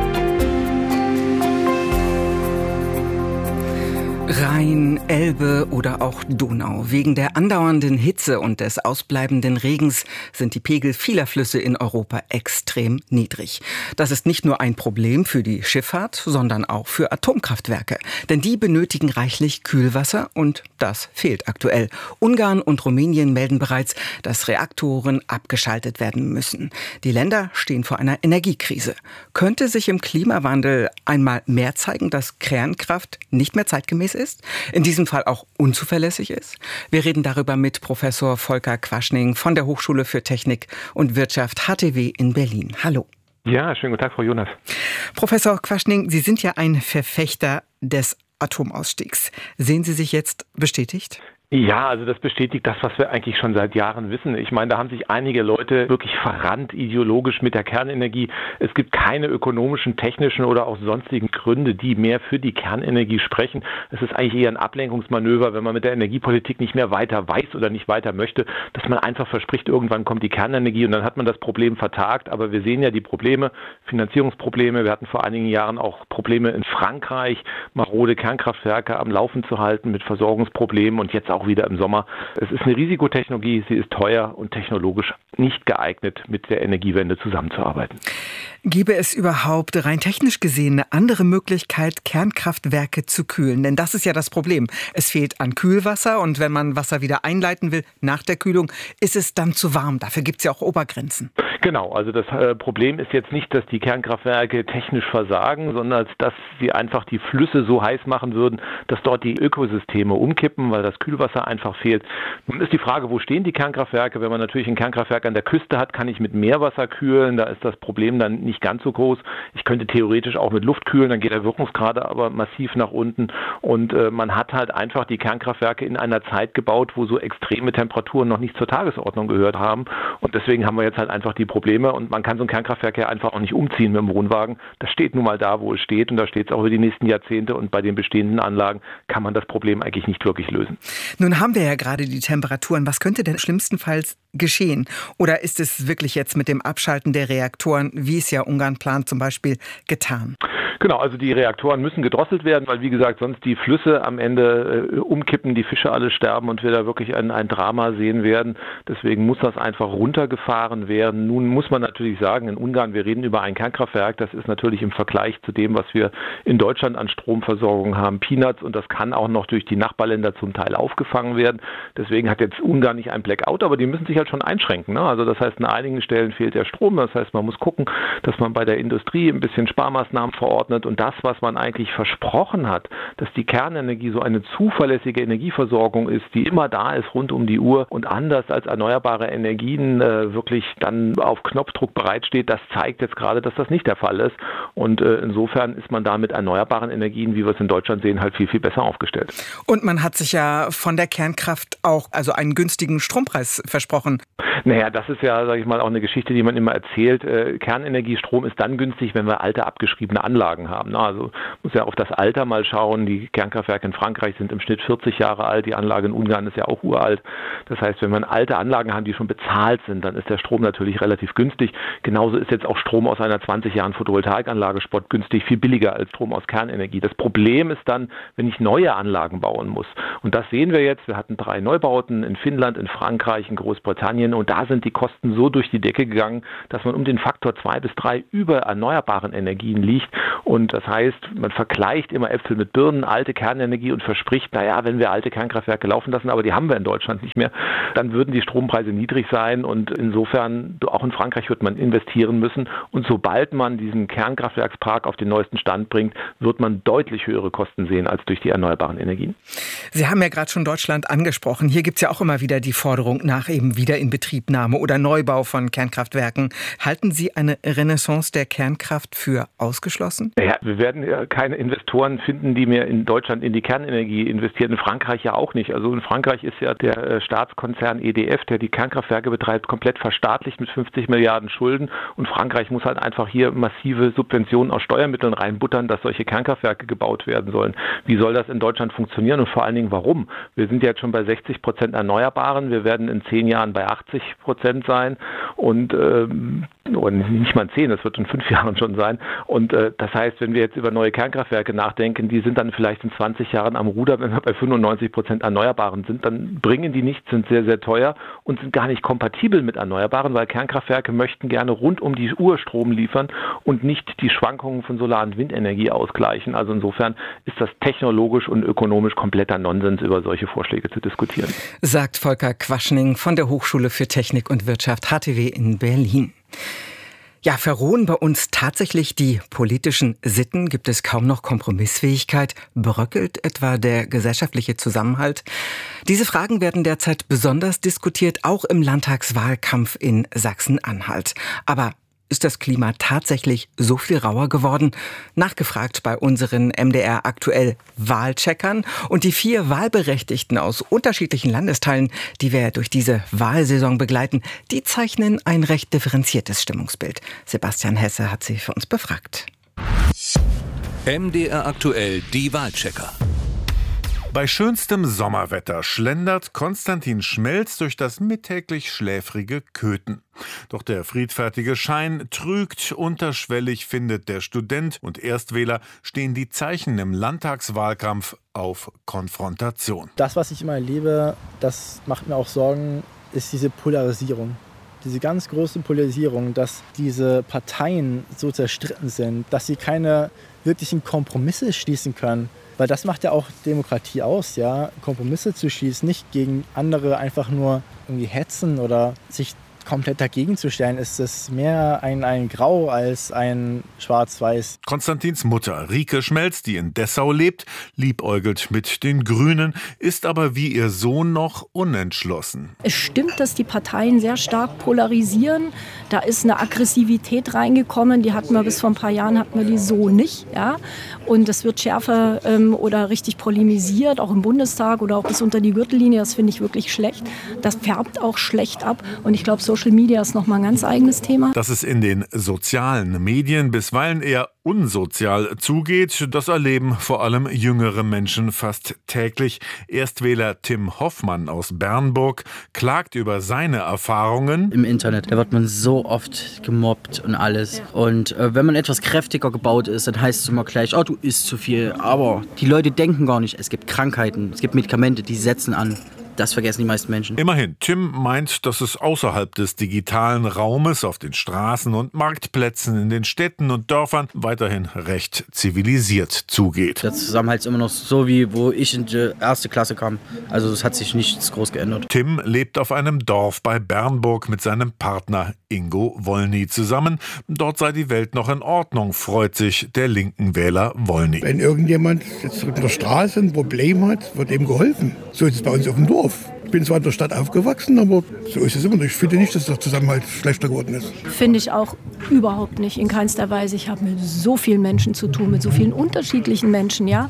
Rhein, Elbe oder auch Donau. Wegen der andauernden Hitze und des ausbleibenden Regens sind die Pegel vieler Flüsse in Europa extrem niedrig. Das ist nicht nur ein Problem für die Schifffahrt, sondern auch für Atomkraftwerke. Denn die benötigen reichlich Kühlwasser und das fehlt aktuell. Ungarn und Rumänien melden bereits, dass Reaktoren abgeschaltet werden müssen. Die Länder stehen vor einer Energiekrise. Könnte sich im Klimawandel einmal mehr zeigen, dass Kernkraft nicht mehr zeitgemäß ist? ist, in diesem Fall auch unzuverlässig ist? Wir reden darüber mit Professor Volker Quaschning von der Hochschule für Technik und Wirtschaft H T W in Berlin. Hallo. Ja, schönen guten Tag, Frau Jonas. Professor Quaschning, Sie sind ja ein Verfechter des Atomausstiegs. Sehen Sie sich jetzt bestätigt? Ja, also das bestätigt das, was wir eigentlich schon seit Jahren wissen. Ich meine, da haben sich einige Leute wirklich verrannt ideologisch mit der Kernenergie. Es gibt keine ökonomischen, technischen oder auch sonstigen Gründe, die mehr für die Kernenergie sprechen. Es ist eigentlich eher ein Ablenkungsmanöver, wenn man mit der Energiepolitik nicht mehr weiter weiß oder nicht weiter möchte, dass man einfach verspricht, irgendwann kommt die Kernenergie und dann hat man das Problem vertagt. Aber wir sehen ja die Probleme, Finanzierungsprobleme. Wir hatten vor einigen Jahren auch Probleme in Frankreich, marode Kernkraftwerke am Laufen zu halten mit Versorgungsproblemen und jetzt auch wieder im Sommer. Es ist eine Risikotechnologie, sie ist teuer und technologisch nicht geeignet, mit der Energiewende zusammenzuarbeiten. Gäbe es überhaupt rein technisch gesehen eine andere Möglichkeit, Kernkraftwerke zu kühlen? Denn das ist ja das Problem. Es fehlt an Kühlwasser und wenn man Wasser wieder einleiten will nach der Kühlung, ist es dann zu warm. Dafür gibt es ja auch Obergrenzen. Genau, also das äh, Problem ist jetzt nicht, dass die Kernkraftwerke technisch versagen, sondern dass sie einfach die Flüsse so heiß machen würden, dass dort die Ökosysteme umkippen, weil das Kühlwasser einfach fehlt. Nun ist die Frage, wo stehen die Kernkraftwerke? Wenn man natürlich ein Kernkraftwerk an der Küste hat, kann ich mit Meerwasser kühlen, da ist das Problem dann nicht ganz so groß. Ich könnte theoretisch auch mit Luft kühlen, dann geht der Wirkungsgrad aber massiv nach unten und äh, man hat halt einfach die Kernkraftwerke in einer Zeit gebaut, wo so extreme Temperaturen noch nicht zur Tagesordnung gehört haben und deswegen haben wir jetzt halt einfach die Probleme und man kann so ein Kernkraftwerk ja einfach auch nicht umziehen mit dem Wohnwagen. Das steht nun mal da, wo es steht und da steht es auch über die nächsten Jahrzehnte und bei den bestehenden Anlagen kann man das Problem eigentlich nicht wirklich lösen. Nun haben wir ja gerade die Temperaturen. Was könnte denn schlimmstenfalls geschehen? Oder ist es wirklich jetzt mit dem Abschalten der Reaktoren, wie es ja Ungarn plant, zum Beispiel getan? Genau, also die Reaktoren müssen gedrosselt werden, weil wie gesagt sonst die Flüsse am Ende äh, umkippen, die Fische alle sterben und wir da wirklich ein, ein Drama sehen werden. Deswegen muss das einfach runtergefahren werden. Nun muss man natürlich sagen, in Ungarn, wir reden über ein Kernkraftwerk, das ist natürlich im Vergleich zu dem, was wir in Deutschland an Stromversorgung haben, Peanuts und das kann auch noch durch die Nachbarländer zum Teil aufgefangen werden. Deswegen hat jetzt Ungarn nicht ein Blackout, aber die müssen sich halt schon einschränken. Ne? Also das heißt, an einigen Stellen fehlt der Strom. Das heißt, man muss gucken, dass man bei der Industrie ein bisschen Sparmaßnahmen verordnet und das, was man eigentlich versprochen hat, dass die Kernenergie so eine zuverlässige Energieversorgung ist, die immer da ist rund um die Uhr und anders als erneuerbare Energien äh, wirklich dann auf Knopfdruck bereitsteht, das zeigt jetzt gerade, dass das nicht der Fall ist und äh, insofern ist man da mit erneuerbaren Energien, wie wir es in Deutschland sehen, halt viel, viel besser aufgestellt. Und man hat sich ja von der Kernkraft auch also einen günstigen Strompreis versprochen. Naja, das ist ja, sage ich mal, auch eine Geschichte, die man immer erzählt. Äh, Kernenergiestrom ist dann günstig, wenn wir alte, abgeschriebene Anlagen haben. Na, also muss ja auf das Alter mal schauen. Die Kernkraftwerke in Frankreich sind im Schnitt vierzig Jahre alt. Die Anlage in Ungarn ist ja auch uralt. Das heißt, wenn wir alte Anlagen haben, die schon bezahlt sind, dann ist der Strom natürlich relativ günstig. Genauso ist jetzt auch Strom aus einer zwanzig Jahren Photovoltaikanlage sportgünstig, viel billiger als Strom aus Kernenergie. Das Problem ist dann, wenn ich neue Anlagen bauen muss. Und das sehen wir jetzt. Wir hatten drei Neubauten in Finnland, in Frankreich, in Großbritannien. Und da sind die Kosten so durch die Decke gegangen, dass man um den Faktor zwei bis drei über erneuerbaren Energien liegt. Und das heißt, man vergleicht immer Äpfel mit Birnen, alte Kernenergie und verspricht, naja, wenn wir alte Kernkraftwerke laufen lassen, aber die haben wir in Deutschland nicht mehr, dann würden die Strompreise niedrig sein. Und insofern, auch in Frankreich wird man investieren müssen. Und sobald man diesen Kernkraftwerkspark auf den neuesten Stand bringt, wird man deutlich höhere Kosten sehen als durch die erneuerbaren Energien. Sie haben ja gerade schon Deutschland angesprochen. Hier gibt es ja auch immer wieder die Forderung nach eben Wiederinbetriebnahme oder Neubau von Kernkraftwerken. Halten Sie eine Renaissance der Kernkraft für ausgeschlossen? Ja, wir werden ja keine Investoren finden, die mehr in Deutschland in die Kernenergie investieren. In Frankreich ja auch nicht. Also in Frankreich ist ja der Staatskonzern E D F, der die Kernkraftwerke betreibt, komplett verstaatlicht mit fünfzig Milliarden Schulden. Und Frankreich muss halt einfach hier massive Subventionen aus Steuermitteln reinbuttern, dass solche Kernkraftwerke gebaut werden sollen. Wie soll das in Deutschland funktionieren und vor allen Dingen warum? Wir sind jetzt schon bei sechzig Prozent Erneuerbaren. Wir werden in zehn Jahren bei achtzig Prozent sein und ähm, oder nicht mal in zehn, das wird in fünf Jahren schon sein. Und äh, das heißt, wenn wir jetzt über neue Kernkraftwerke nachdenken, die sind dann vielleicht in zwanzig Jahren am Ruder, wenn wir bei fünfundneunzig Prozent Erneuerbaren sind, dann bringen die nichts, sind sehr, sehr teuer und sind gar nicht kompatibel mit Erneuerbaren, weil Kernkraftwerke möchten gerne rund um die Uhr Strom liefern und nicht die Schwankungen von Solar- und Windenergie ausgleichen. Also insofern ist das technologisch und ökonomisch kompletter Nonsens, über solche Vorschläge zu diskutieren. Sagt Volker Quaschning von der Hochschule für Technik und Wirtschaft H T W in Berlin. Ja, verrohen bei uns tatsächlich die politischen Sitten? Gibt es kaum noch Kompromissfähigkeit? Bröckelt etwa der gesellschaftliche Zusammenhalt? Diese Fragen werden derzeit besonders diskutiert, auch im Landtagswahlkampf in Sachsen-Anhalt. Aber ist das Klima tatsächlich so viel rauer geworden? Nachgefragt bei unseren M D R aktuell Wahlcheckern. Und die vier Wahlberechtigten aus unterschiedlichen Landesteilen, die wir durch diese Wahlsaison begleiten, die zeichnen ein recht differenziertes Stimmungsbild. Sebastian Hesse hat sie für uns befragt. M D R aktuell, die Wahlchecker. Bei schönstem Sommerwetter schlendert Konstantin Schmelz durch das mittäglich schläfrige Köthen. Doch der friedfertige Schein trügt, unterschwellig findet der Student und Erstwähler, stehen die Zeichen im Landtagswahlkampf auf Konfrontation. Das, was ich immer erlebe, das macht mir auch Sorgen, ist diese Polarisierung. Diese ganz große Polarisierung, dass diese Parteien so zerstritten sind, dass sie keine wirklichen Kompromisse schließen können. Weil das macht ja auch Demokratie aus, ja, Kompromisse zu schließen, nicht gegen andere einfach nur irgendwie hetzen oder sich komplett dagegen zu stellen, ist es mehr ein, ein Grau als ein Schwarz-Weiß. Konstantins Mutter, Rike Schmelz, die in Dessau lebt, liebäugelt mit den Grünen, ist aber wie ihr Sohn noch unentschlossen. Es stimmt, dass die Parteien sehr stark polarisieren. Da ist eine Aggressivität reingekommen, die hatten wir bis vor ein paar Jahren, hatten wir die so nicht. Ja? Und es wird schärfer ähm, oder richtig polemisiert, auch im Bundestag oder auch bis unter die Gürtellinie. Das finde ich wirklich schlecht. Das färbt auch schlecht ab. Und ich glaube, Social Media ist nochmal ein ganz eigenes Thema. Dass es in den sozialen Medien bisweilen eher unsozial zugeht, das erleben vor allem jüngere Menschen fast täglich. Erstwähler Tim Hoffmann aus Bernburg klagt über seine Erfahrungen. Im Internet, da wird man so oft gemobbt und alles. Und äh, wenn man etwas kräftiger gebaut ist, dann heißt es immer gleich, oh, du isst zu viel. Aber die Leute denken gar nicht, es gibt Krankheiten, es gibt Medikamente, die setzen an. Das vergessen die meisten Menschen. Immerhin, Tim meint, dass es außerhalb des digitalen Raumes auf den Straßen und Marktplätzen in den Städten und Dörfern weiterhin recht zivilisiert zugeht. Der Zusammenhalt ist immer noch so, wie wo ich in die erste Klasse kam. Also es hat sich nichts groß geändert. Tim lebt auf einem Dorf bei Bernburg mit seinem Partner Ingo Wollny zusammen. Dort sei die Welt noch in Ordnung, freut sich der linken Wähler Wollny. Wenn irgendjemand jetzt in der Straße ein Problem hat, wird ihm geholfen. So ist es bei uns auf dem Dorf. Ich bin zwar in der Stadt aufgewachsen, aber so ist es immer noch. Ich finde nicht, dass der Zusammenhalt schlechter geworden ist. Finde ich auch überhaupt nicht, in keinster Weise. Ich habe mit so vielen Menschen zu tun, mit so vielen unterschiedlichen Menschen, ja.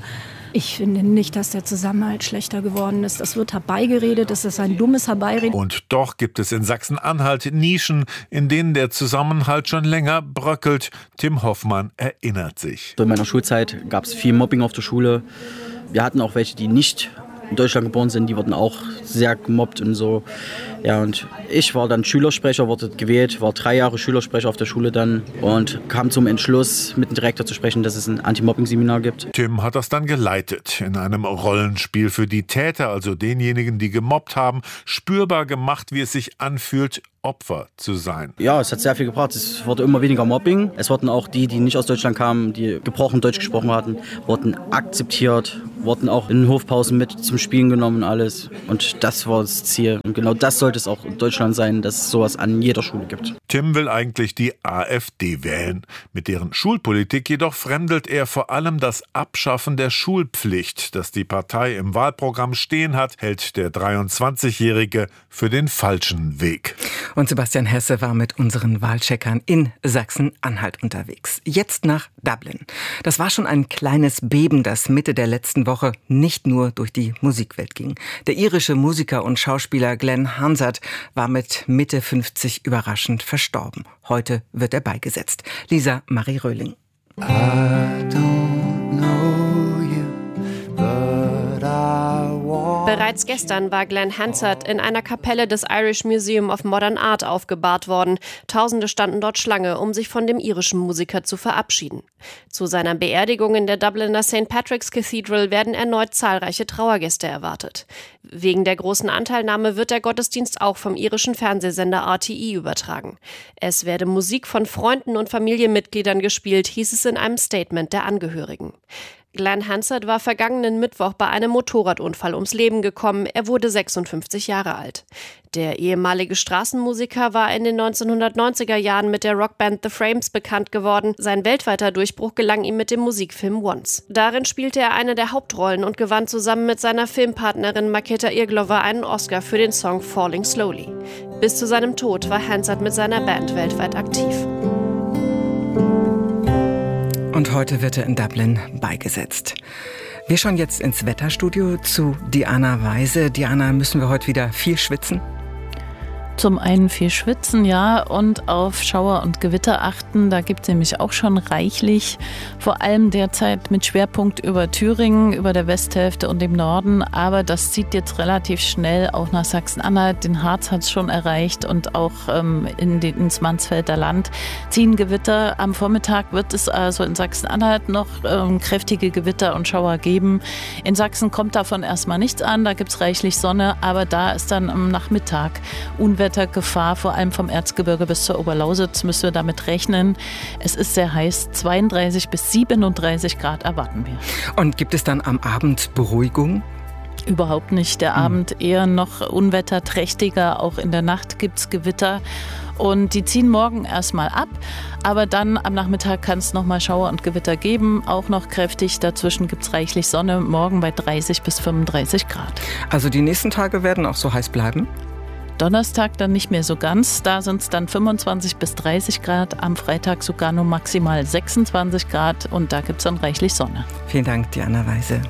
Ich finde nicht, dass der Zusammenhalt schlechter geworden ist. Das wird herbeigeredet, das ist ein dummes Herbeireden. Und doch gibt es in Sachsen-Anhalt Nischen, in denen der Zusammenhalt schon länger bröckelt. Tim Hoffmann erinnert sich. In meiner Schulzeit gab es viel Mobbing auf der Schule. Wir hatten auch welche, die nicht in Deutschland geboren sind, die wurden auch sehr gemobbt und so. Ja, und ich war dann Schülersprecher, wurde gewählt, war drei Jahre Schülersprecher auf der Schule dann und kam zum Entschluss, mit dem Direktor zu sprechen, dass es ein Anti-Mobbing-Seminar gibt. Tim hat das dann geleitet, in einem Rollenspiel für die Täter, also denjenigen, die gemobbt haben, spürbar gemacht, wie es sich anfühlt, Opfer zu sein. Ja, es hat sehr viel gebracht. Es wurde immer weniger Mobbing. Es wurden auch die, die nicht aus Deutschland kamen, die gebrochen Deutsch gesprochen hatten, wurden akzeptiert, wurden auch in den Hofpausen mit zum Spielen genommen und alles. Und das war das Ziel. Und genau das sollte es auch in Deutschland sein, dass es sowas an jeder Schule gibt. Tim will eigentlich die AfD wählen. Mit deren Schulpolitik jedoch fremdelt er vor allem das Abschaffen der Schulpflicht, das die Partei im Wahlprogramm stehen hat, hält der dreiundzwanzigjährige für den falschen Weg. Und Sebastian Hesse war mit unseren Wahlcheckern in Sachsen-Anhalt unterwegs. Jetzt nach Dublin. Das war schon ein kleines Beben, das Mitte der letzten Woche nicht nur durch die Musikwelt ging. Der irische Musiker und Schauspieler Glenn Hansard war mit Mitte fünfzig überraschend verstorben. Heute wird er beigesetzt. Lisa Marie Röhling. I don't know you, but I want. Bereits gestern war Glenn Hansard in einer Kapelle des Irish Museum of Modern Art aufgebahrt worden. Tausende standen dort Schlange, um sich von dem irischen Musiker zu verabschieden. Zu seiner Beerdigung in der Dubliner Saint Patrick's Cathedral werden erneut zahlreiche Trauergäste erwartet. Wegen der großen Anteilnahme wird der Gottesdienst auch vom irischen Fernsehsender R T E übertragen. Es werde Musik von Freunden und Familienmitgliedern gespielt, hieß es in einem Statement der Angehörigen. Glenn Hansard war vergangenen Mittwoch bei einem Motorradunfall ums Leben gekommen. Er wurde sechsundfünfzig Jahre alt. Der ehemalige Straßenmusiker war in den neunzehnhundertneunziger Jahren mit der Rockband The Frames bekannt geworden. Sein weltweiter Durchbruch gelang ihm mit dem Musikfilm Once. Darin spielte er eine der Hauptrollen und gewann zusammen mit seiner Filmpartnerin Maketa Irglova einen Oscar für den Song Falling Slowly. Bis zu seinem Tod war Hansard mit seiner Band weltweit aktiv. Und heute wird er in Dublin beigesetzt. Wir schauen jetzt ins Wetterstudio zu Diana Weise. Diana, müssen wir heute wieder viel schwitzen? Zum einen viel schwitzen, ja, und auf Schauer und Gewitter achten. Da gibt es nämlich auch schon reichlich, vor allem derzeit mit Schwerpunkt über Thüringen, über der Westhälfte und dem Norden. Aber das zieht jetzt relativ schnell auch nach Sachsen-Anhalt. Den Harz hat es schon erreicht und auch ähm, in den, ins Mansfelder Land ziehen Gewitter. Am Vormittag wird es also in Sachsen-Anhalt noch ähm, kräftige Gewitter und Schauer geben. In Sachsen kommt davon erstmal nichts an, da gibt es reichlich Sonne, aber da ist dann am Nachmittag Unwetter. Gefahr, vor allem vom Erzgebirge bis zur Oberlausitz müssen wir damit rechnen. Es ist sehr heiß, zweiunddreißig bis siebenunddreißig Grad erwarten wir. Und gibt es dann am Abend Beruhigung? Überhaupt nicht. Der hm. Abend eher noch unwetterträchtiger. Auch in der Nacht gibt es Gewitter. Und die ziehen morgen erstmal ab. Aber dann am Nachmittag kann es nochmal Schauer und Gewitter geben. Auch noch kräftig. Dazwischen gibt es reichlich Sonne. Morgen bei dreißig bis fünfunddreißig Grad. Also die nächsten Tage werden auch so heiß bleiben? Donnerstag dann nicht mehr so ganz, da sind es dann fünfundzwanzig bis dreißig Grad, am Freitag sogar nur maximal sechsundzwanzig Grad und da gibt es dann reichlich Sonne. Vielen Dank, Diana Weise.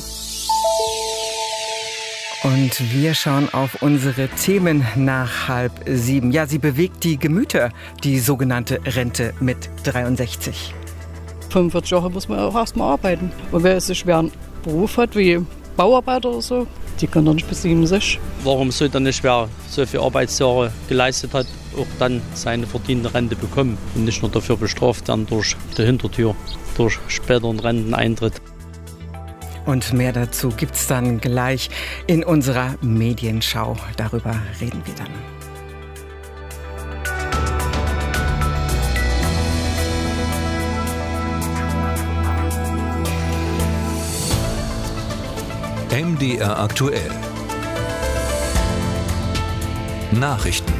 Und wir schauen auf unsere Themen nach halb sieben. Ja, sie bewegt die Gemüter, die sogenannte Rente mit dreiundsechzig. fünfundvierzig Jahre muss man auch erstmal arbeiten. Und wer jetzt einen schweren Beruf hat, wie Bauarbeiter oder so, die können doch nicht bis siebenundsechzig. Warum sollte er nicht, wer so viele Arbeitsjahre geleistet hat, auch dann seine verdiente Rente bekommen und nicht nur dafür bestraft werden durch die Hintertür, durch späteren Renteneintritt. Und mehr dazu gibt's dann gleich in unserer Medienschau. Darüber reden wir dann. M D R aktuell. Nachrichten.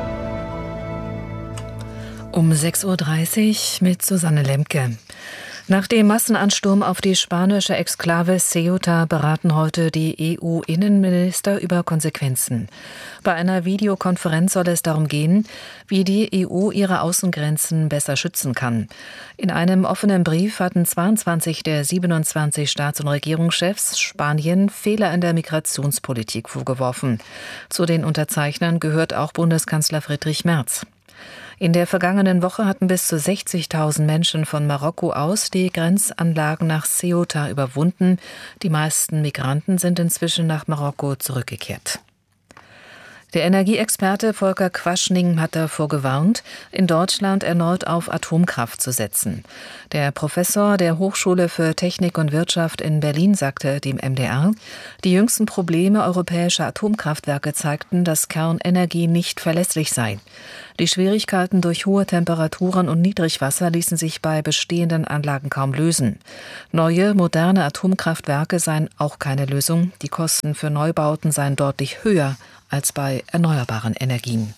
Um sechs Uhr dreißig mit Susanne Lemke. Nach dem Massenansturm auf die spanische Exklave Ceuta beraten heute die E U-Innenminister über Konsequenzen. Bei einer Videokonferenz soll es darum gehen, wie die E U ihre Außengrenzen besser schützen kann. In einem offenen Brief hatten zweiundzwanzig der siebenundzwanzig Staats- und Regierungschefs Spanien Fehler in der Migrationspolitik vorgeworfen. Zu den Unterzeichnern gehört auch Bundeskanzler Friedrich Merz. In der vergangenen Woche hatten bis zu sechzigtausend Menschen von Marokko aus die Grenzanlagen nach Ceuta überwunden. Die meisten Migranten sind inzwischen nach Marokko zurückgekehrt. Der Energieexperte Volker Quaschning hat davor gewarnt, in Deutschland erneut auf Atomkraft zu setzen. Der Professor der Hochschule für Technik und Wirtschaft in Berlin sagte dem M D R, die jüngsten Probleme europäischer Atomkraftwerke zeigten, dass Kernenergie nicht verlässlich sei. Die Schwierigkeiten durch hohe Temperaturen und Niedrigwasser ließen sich bei bestehenden Anlagen kaum lösen. Neue, moderne Atomkraftwerke seien auch keine Lösung. Die Kosten für Neubauten seien deutlich höher als bei erneuerbaren Energien.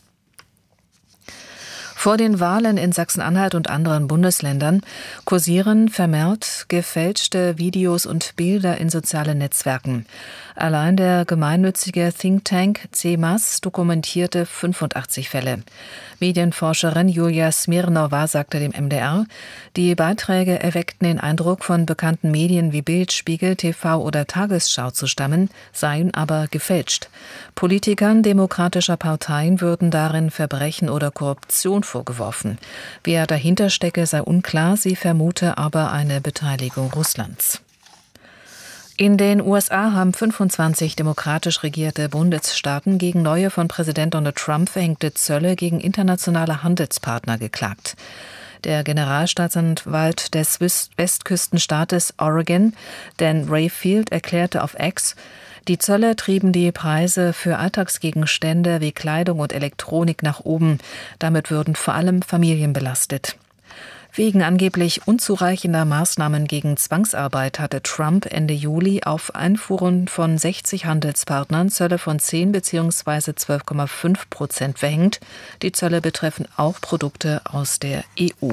Vor den Wahlen in Sachsen-Anhalt und anderen Bundesländern kursieren vermehrt gefälschte Videos und Bilder in sozialen Netzwerken. Allein der gemeinnützige Think Tank C M A S dokumentierte fünfundachtzig Fälle. Medienforscherin Julia Smirnova sagte dem M D R, die Beiträge erweckten den Eindruck, von bekannten Medien wie Bild, Spiegel, T V oder Tagesschau zu stammen, seien aber gefälscht. Politikern demokratischer Parteien würden darin Verbrechen oder Korruption vorgeworfen. Wer dahinter stecke, sei unklar, sie vermute aber eine Beteiligung Russlands. In den U S A haben fünfundzwanzig demokratisch regierte Bundesstaaten gegen neue von Präsident Donald Trump verhängte Zölle gegen internationale Handelspartner geklagt. Der Generalstaatsanwalt des Westküstenstaates Oregon, Dan Rayfield, erklärte auf X, die Zölle trieben die Preise für Alltagsgegenstände wie Kleidung und Elektronik nach oben. Damit würden vor allem Familien belastet. Wegen angeblich unzureichender Maßnahmen gegen Zwangsarbeit hatte Trump Ende Juli auf Einfuhren von sechzig Handelspartnern Zölle von zehn bzw. zwölf Komma fünf Prozent verhängt. Die Zölle betreffen auch Produkte aus der E U.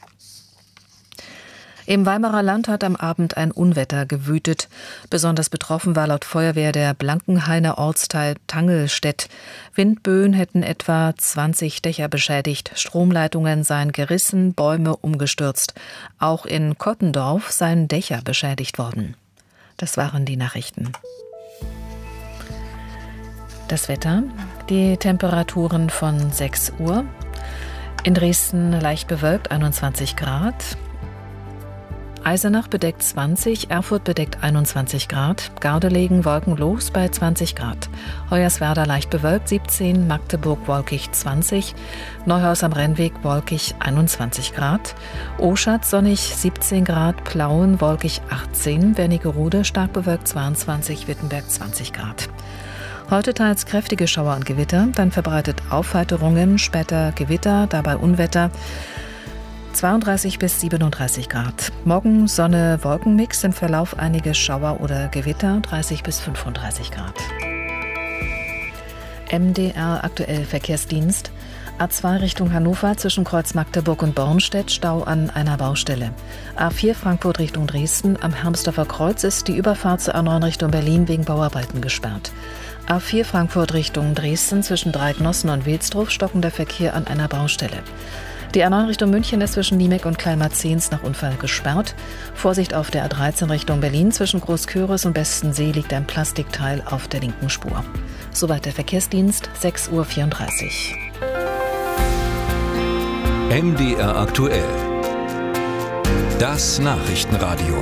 Im Weimarer Land hat am Abend ein Unwetter gewütet. Besonders betroffen war laut Feuerwehr der Blankenhainer Ortsteil Tangelstedt. Windböen hätten etwa zwanzig Dächer beschädigt. Stromleitungen seien gerissen, Bäume umgestürzt. Auch in Kottendorf seien Dächer beschädigt worden. Das waren die Nachrichten. Das Wetter, die Temperaturen von sechs Uhr. In Dresden leicht bewölkt, einundzwanzig Grad. Eisenach bedeckt zwanzig, Erfurt bedeckt einundzwanzig Grad, Gardelegen wolkenlos bei zwanzig Grad, Hoyerswerda leicht bewölkt siebzehn, Magdeburg wolkig zwanzig, Neuhaus am Rennweg wolkig einundzwanzig Grad, Oschatz sonnig siebzehn Grad, Plauen wolkig achtzehn, Wernigerode stark bewölkt zweiundzwanzig, Wittenberg zwanzig Grad. Heute teils kräftige Schauer und Gewitter, dann verbreitet Aufheiterungen, später Gewitter, dabei Unwetter. zweiunddreißig bis siebenunddreißig Grad. Morgen Sonne, Wolkenmix, im Verlauf einige Schauer oder Gewitter, dreißig bis fünfunddreißig Grad. M D R aktuell Verkehrsdienst. A zwei Richtung Hannover zwischen Kreuz Magdeburg und Bornstedt, Stau an einer Baustelle. A vier Frankfurt Richtung Dresden, am Hermsdorfer Kreuz ist die Überfahrt zur A neun Richtung Berlin wegen Bauarbeiten gesperrt. A vier Frankfurt Richtung Dresden zwischen Dreignossen und Wilsdruf, stockender Verkehr an einer Baustelle. Die A neun Richtung München ist zwischen Niemek und Kleinmarzens nach Unfall gesperrt. Vorsicht auf der A dreizehn Richtung Berlin zwischen Großköris und Bestensee liegt ein Plastikteil auf der linken Spur. Soweit der Verkehrsdienst, sechs Uhr vierunddreißig. M D R aktuell. Das Nachrichtenradio.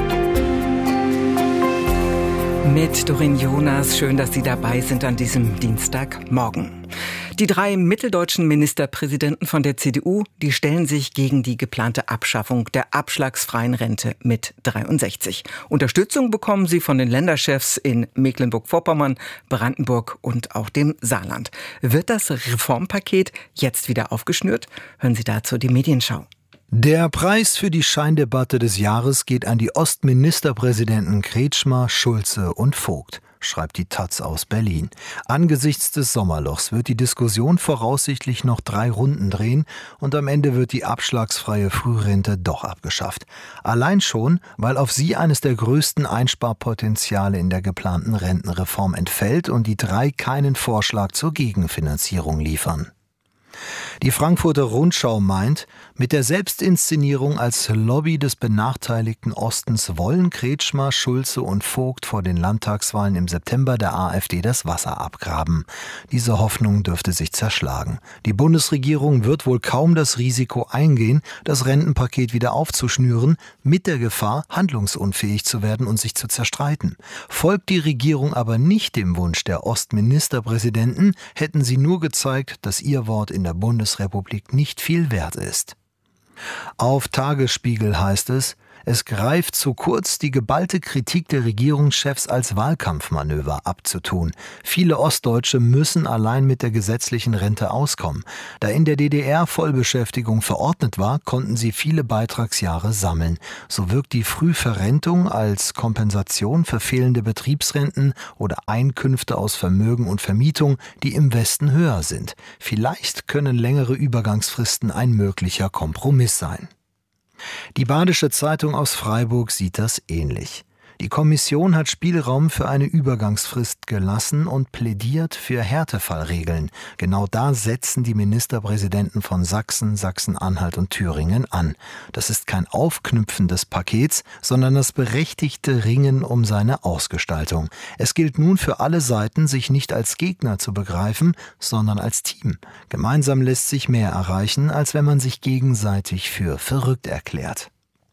Mit Doreen Jonas, schön, dass Sie dabei sind an diesem Dienstagmorgen. Die drei mitteldeutschen Ministerpräsidenten von der C D U, die stellen sich gegen die geplante Abschaffung der abschlagsfreien Rente mit dreiundsechzig. Unterstützung bekommen sie von den Länderchefs in Mecklenburg-Vorpommern, Brandenburg und auch dem Saarland. Wird das Reformpaket jetzt wieder aufgeschnürt? Hören Sie dazu die Medienschau. Der Preis für die Scheindebatte des Jahres geht an die Ostministerpräsidenten Kretschmer, Schulze und Vogt. schreibt die Taz aus Berlin. Angesichts des Sommerlochs wird die Diskussion voraussichtlich noch drei Runden drehen und am Ende wird die abschlagsfreie Frührente doch abgeschafft. Allein schon, weil auf sie eines der größten Einsparpotenziale in der geplanten Rentenreform entfällt und die drei keinen Vorschlag zur Gegenfinanzierung liefern. Die Frankfurter Rundschau meint, mit der Selbstinszenierung als Lobby des benachteiligten Ostens wollen Kretschmer, Schulze und Vogt vor den Landtagswahlen im September der AfD das Wasser abgraben. Diese Hoffnung dürfte sich zerschlagen. Die Bundesregierung wird wohl kaum das Risiko eingehen, das Rentenpaket wieder aufzuschnüren, mit der Gefahr, handlungsunfähig zu werden und sich zu zerstreiten. Folgt die Regierung aber nicht dem Wunsch der Ostministerpräsidenten, hätten sie nur gezeigt, dass ihr Wort in der Bundesrepublik nicht viel wert ist. Auf Tagesspiegel heißt es, es greift zu kurz, die geballte Kritik der Regierungschefs als Wahlkampfmanöver abzutun. Viele Ostdeutsche müssen allein mit der gesetzlichen Rente auskommen. Da in der D D R Vollbeschäftigung verordnet war, konnten sie viele Beitragsjahre sammeln. So wirkt die Frühverrentung als Kompensation für fehlende Betriebsrenten oder Einkünfte aus Vermögen und Vermietung, die im Westen höher sind. Vielleicht können längere Übergangsfristen ein möglicher Kompromiss sein. Die Badische Zeitung aus Freiburg sieht das ähnlich. Die Kommission hat Spielraum für eine Übergangsfrist gelassen und plädiert für Härtefallregeln. Genau da setzen die Ministerpräsidenten von Sachsen, Sachsen-Anhalt und Thüringen an. Das ist kein Aufknüpfen des Pakets, sondern das berechtigte Ringen um seine Ausgestaltung. Es gilt nun für alle Seiten, sich nicht als Gegner zu begreifen, sondern als Team. Gemeinsam lässt sich mehr erreichen, als wenn man sich gegenseitig für verrückt erklärt.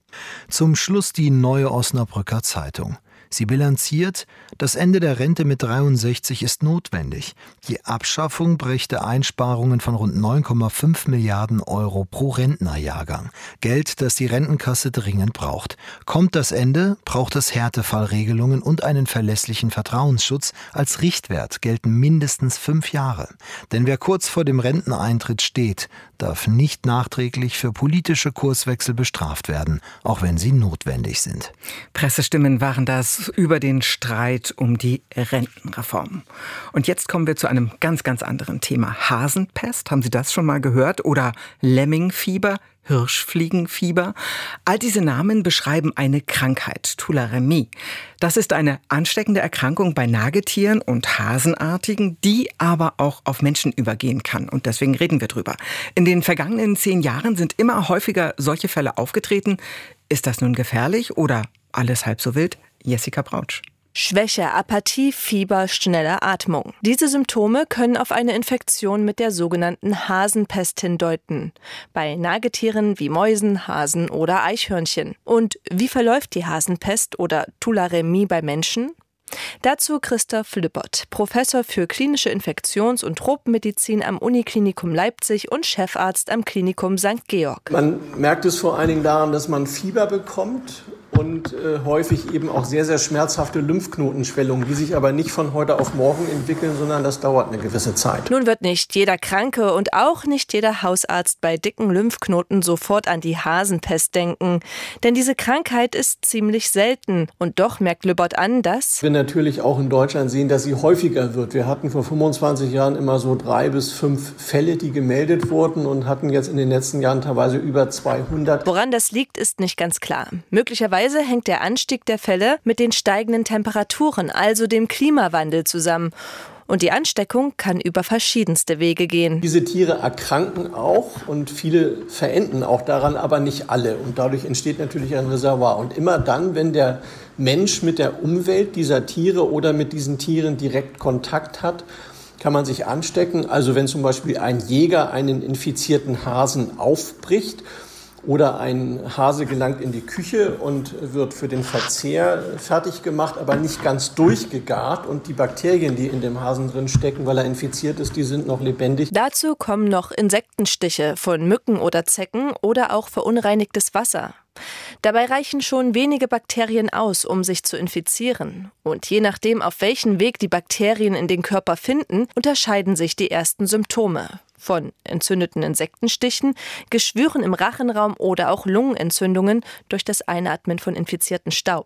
Zum Schluss die Neue Osnabrücker Zeitung. Sie bilanziert, das Ende der Rente mit dreiundsechzig ist notwendig. Die Abschaffung brächte Einsparungen von rund neun Komma fünf Milliarden Euro pro Rentnerjahrgang. Geld, das die Rentenkasse dringend braucht. Kommt das Ende, braucht es Härtefallregelungen und einen verlässlichen Vertrauensschutz. Als Richtwert gelten mindestens fünf Jahre. Denn wer kurz vor dem Renteneintritt steht, darf nicht nachträglich für politische Kurswechsel bestraft werden, auch wenn sie notwendig sind. Pressestimmen waren das über den Streit um die Rentenreform. Und jetzt kommen wir zu einem ganz, ganz anderen Thema. Hasenpest, haben Sie das schon mal gehört? Oder Lemmingfieber, Hirschfliegenfieber? All diese Namen beschreiben eine Krankheit, Tularemie. Das ist eine ansteckende Erkrankung bei Nagetieren und Hasenartigen, die aber auch auf Menschen übergehen kann. Und deswegen reden wir drüber. In den vergangenen zehn Jahren sind immer häufiger solche Fälle aufgetreten. Ist das nun gefährlich oder alles halb so wild? Jessica Brautsch. Schwäche, Apathie, Fieber, schnelle Atmung. Diese Symptome können auf eine Infektion mit der sogenannten Hasenpest hindeuten. Bei Nagetieren wie Mäusen, Hasen oder Eichhörnchen. Und wie verläuft die Hasenpest oder Tularemie bei Menschen? Dazu Christoph Lübbert, Professor für klinische Infektions- und Tropenmedizin am Uniklinikum Leipzig und Chefarzt am Klinikum Sankt Georg. Man merkt es vor allen Dingen daran, dass man Fieber bekommt und äh, häufig eben auch sehr, sehr schmerzhafte Lymphknotenschwellungen, die sich aber nicht von heute auf morgen entwickeln, sondern das dauert eine gewisse Zeit. Nun wird nicht jeder Kranke und auch nicht jeder Hausarzt bei dicken Lymphknoten sofort an die Hasenpest denken. Denn diese Krankheit ist ziemlich selten. Und doch merkt Lübbert an, dass wir natürlich auch in Deutschland sehen, dass sie häufiger wird. Wir hatten vor fünfundzwanzig Jahren immer so drei bis fünf Fälle, die gemeldet wurden und hatten jetzt in den letzten Jahren teilweise über zweihundert. Woran das liegt, ist nicht ganz klar. Möglicherweise hängt der Anstieg der Fälle mit den steigenden Temperaturen, also dem Klimawandel, zusammen. Und die Ansteckung kann über verschiedenste Wege gehen. Diese Tiere erkranken auch und viele verenden auch daran, aber nicht alle. Und dadurch entsteht natürlich ein Reservoir. Und immer dann, wenn der Mensch mit der Umwelt dieser Tiere oder mit diesen Tieren direkt Kontakt hat, kann man sich anstecken. Also wenn zum Beispiel ein Jäger einen infizierten Hasen aufbricht, oder ein Hase gelangt in die Küche und wird für den Verzehr fertig gemacht, aber nicht ganz durchgegart. Und die Bakterien, die in dem Hasen drin stecken, weil er infiziert ist, die sind noch lebendig. Dazu kommen noch Insektenstiche von Mücken oder Zecken oder auch verunreinigtes Wasser. Dabei reichen schon wenige Bakterien aus, um sich zu infizieren. Und je nachdem, auf welchen Weg die Bakterien in den Körper finden, unterscheiden sich die ersten Symptome. Von entzündeten Insektenstichen, Geschwüren im Rachenraum oder auch Lungenentzündungen durch das Einatmen von infizierten Staub.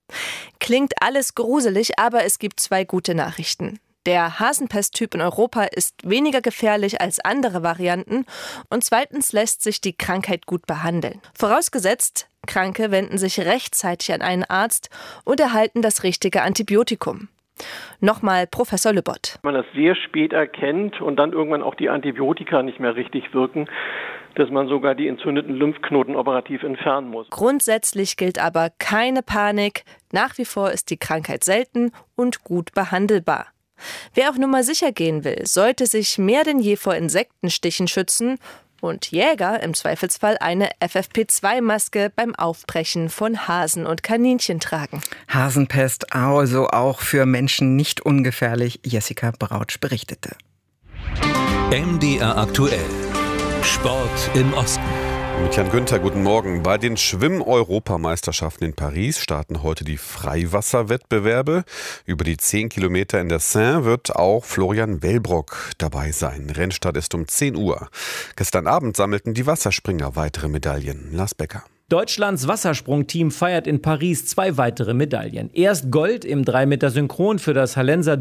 Klingt alles gruselig, aber es gibt zwei gute Nachrichten. Der Hasenpesttyp in Europa ist weniger gefährlich als andere Varianten und zweitens lässt sich die Krankheit gut behandeln. Vorausgesetzt, Kranke wenden sich rechtzeitig an einen Arzt und erhalten das richtige Antibiotikum. Nochmal Professor Lübbert. Wenn man das sehr spät erkennt und dann irgendwann auch die Antibiotika nicht mehr richtig wirken, dass man sogar die entzündeten Lymphknoten operativ entfernen muss. Grundsätzlich gilt aber keine Panik. Nach wie vor ist die Krankheit selten und gut behandelbar. Wer auf Nummer sicher gehen will, sollte sich mehr denn je vor Insektenstichen schützen und Jäger im Zweifelsfall eine F F P zwei Maske beim Aufbrechen von Hasen und Kaninchen tragen. Hasenpest also auch für Menschen nicht ungefährlich. Jessica Brautsch berichtete. M D R aktuell. Sport im Osten. Mit Jan Günther, guten Morgen. Bei den Schwimm-Europameisterschaften in Paris starten heute die Freiwasserwettbewerbe. Über die zehn Kilometer in der Seine wird auch Florian Wellbrock dabei sein. Rennstart ist um zehn Uhr. Gestern Abend sammelten die Wasserspringer weitere Medaillen. Lars Becker. Deutschlands Wassersprungteam feiert in Paris zwei weitere Medaillen. Erst Gold im drei Meter Synchron für das Hallenser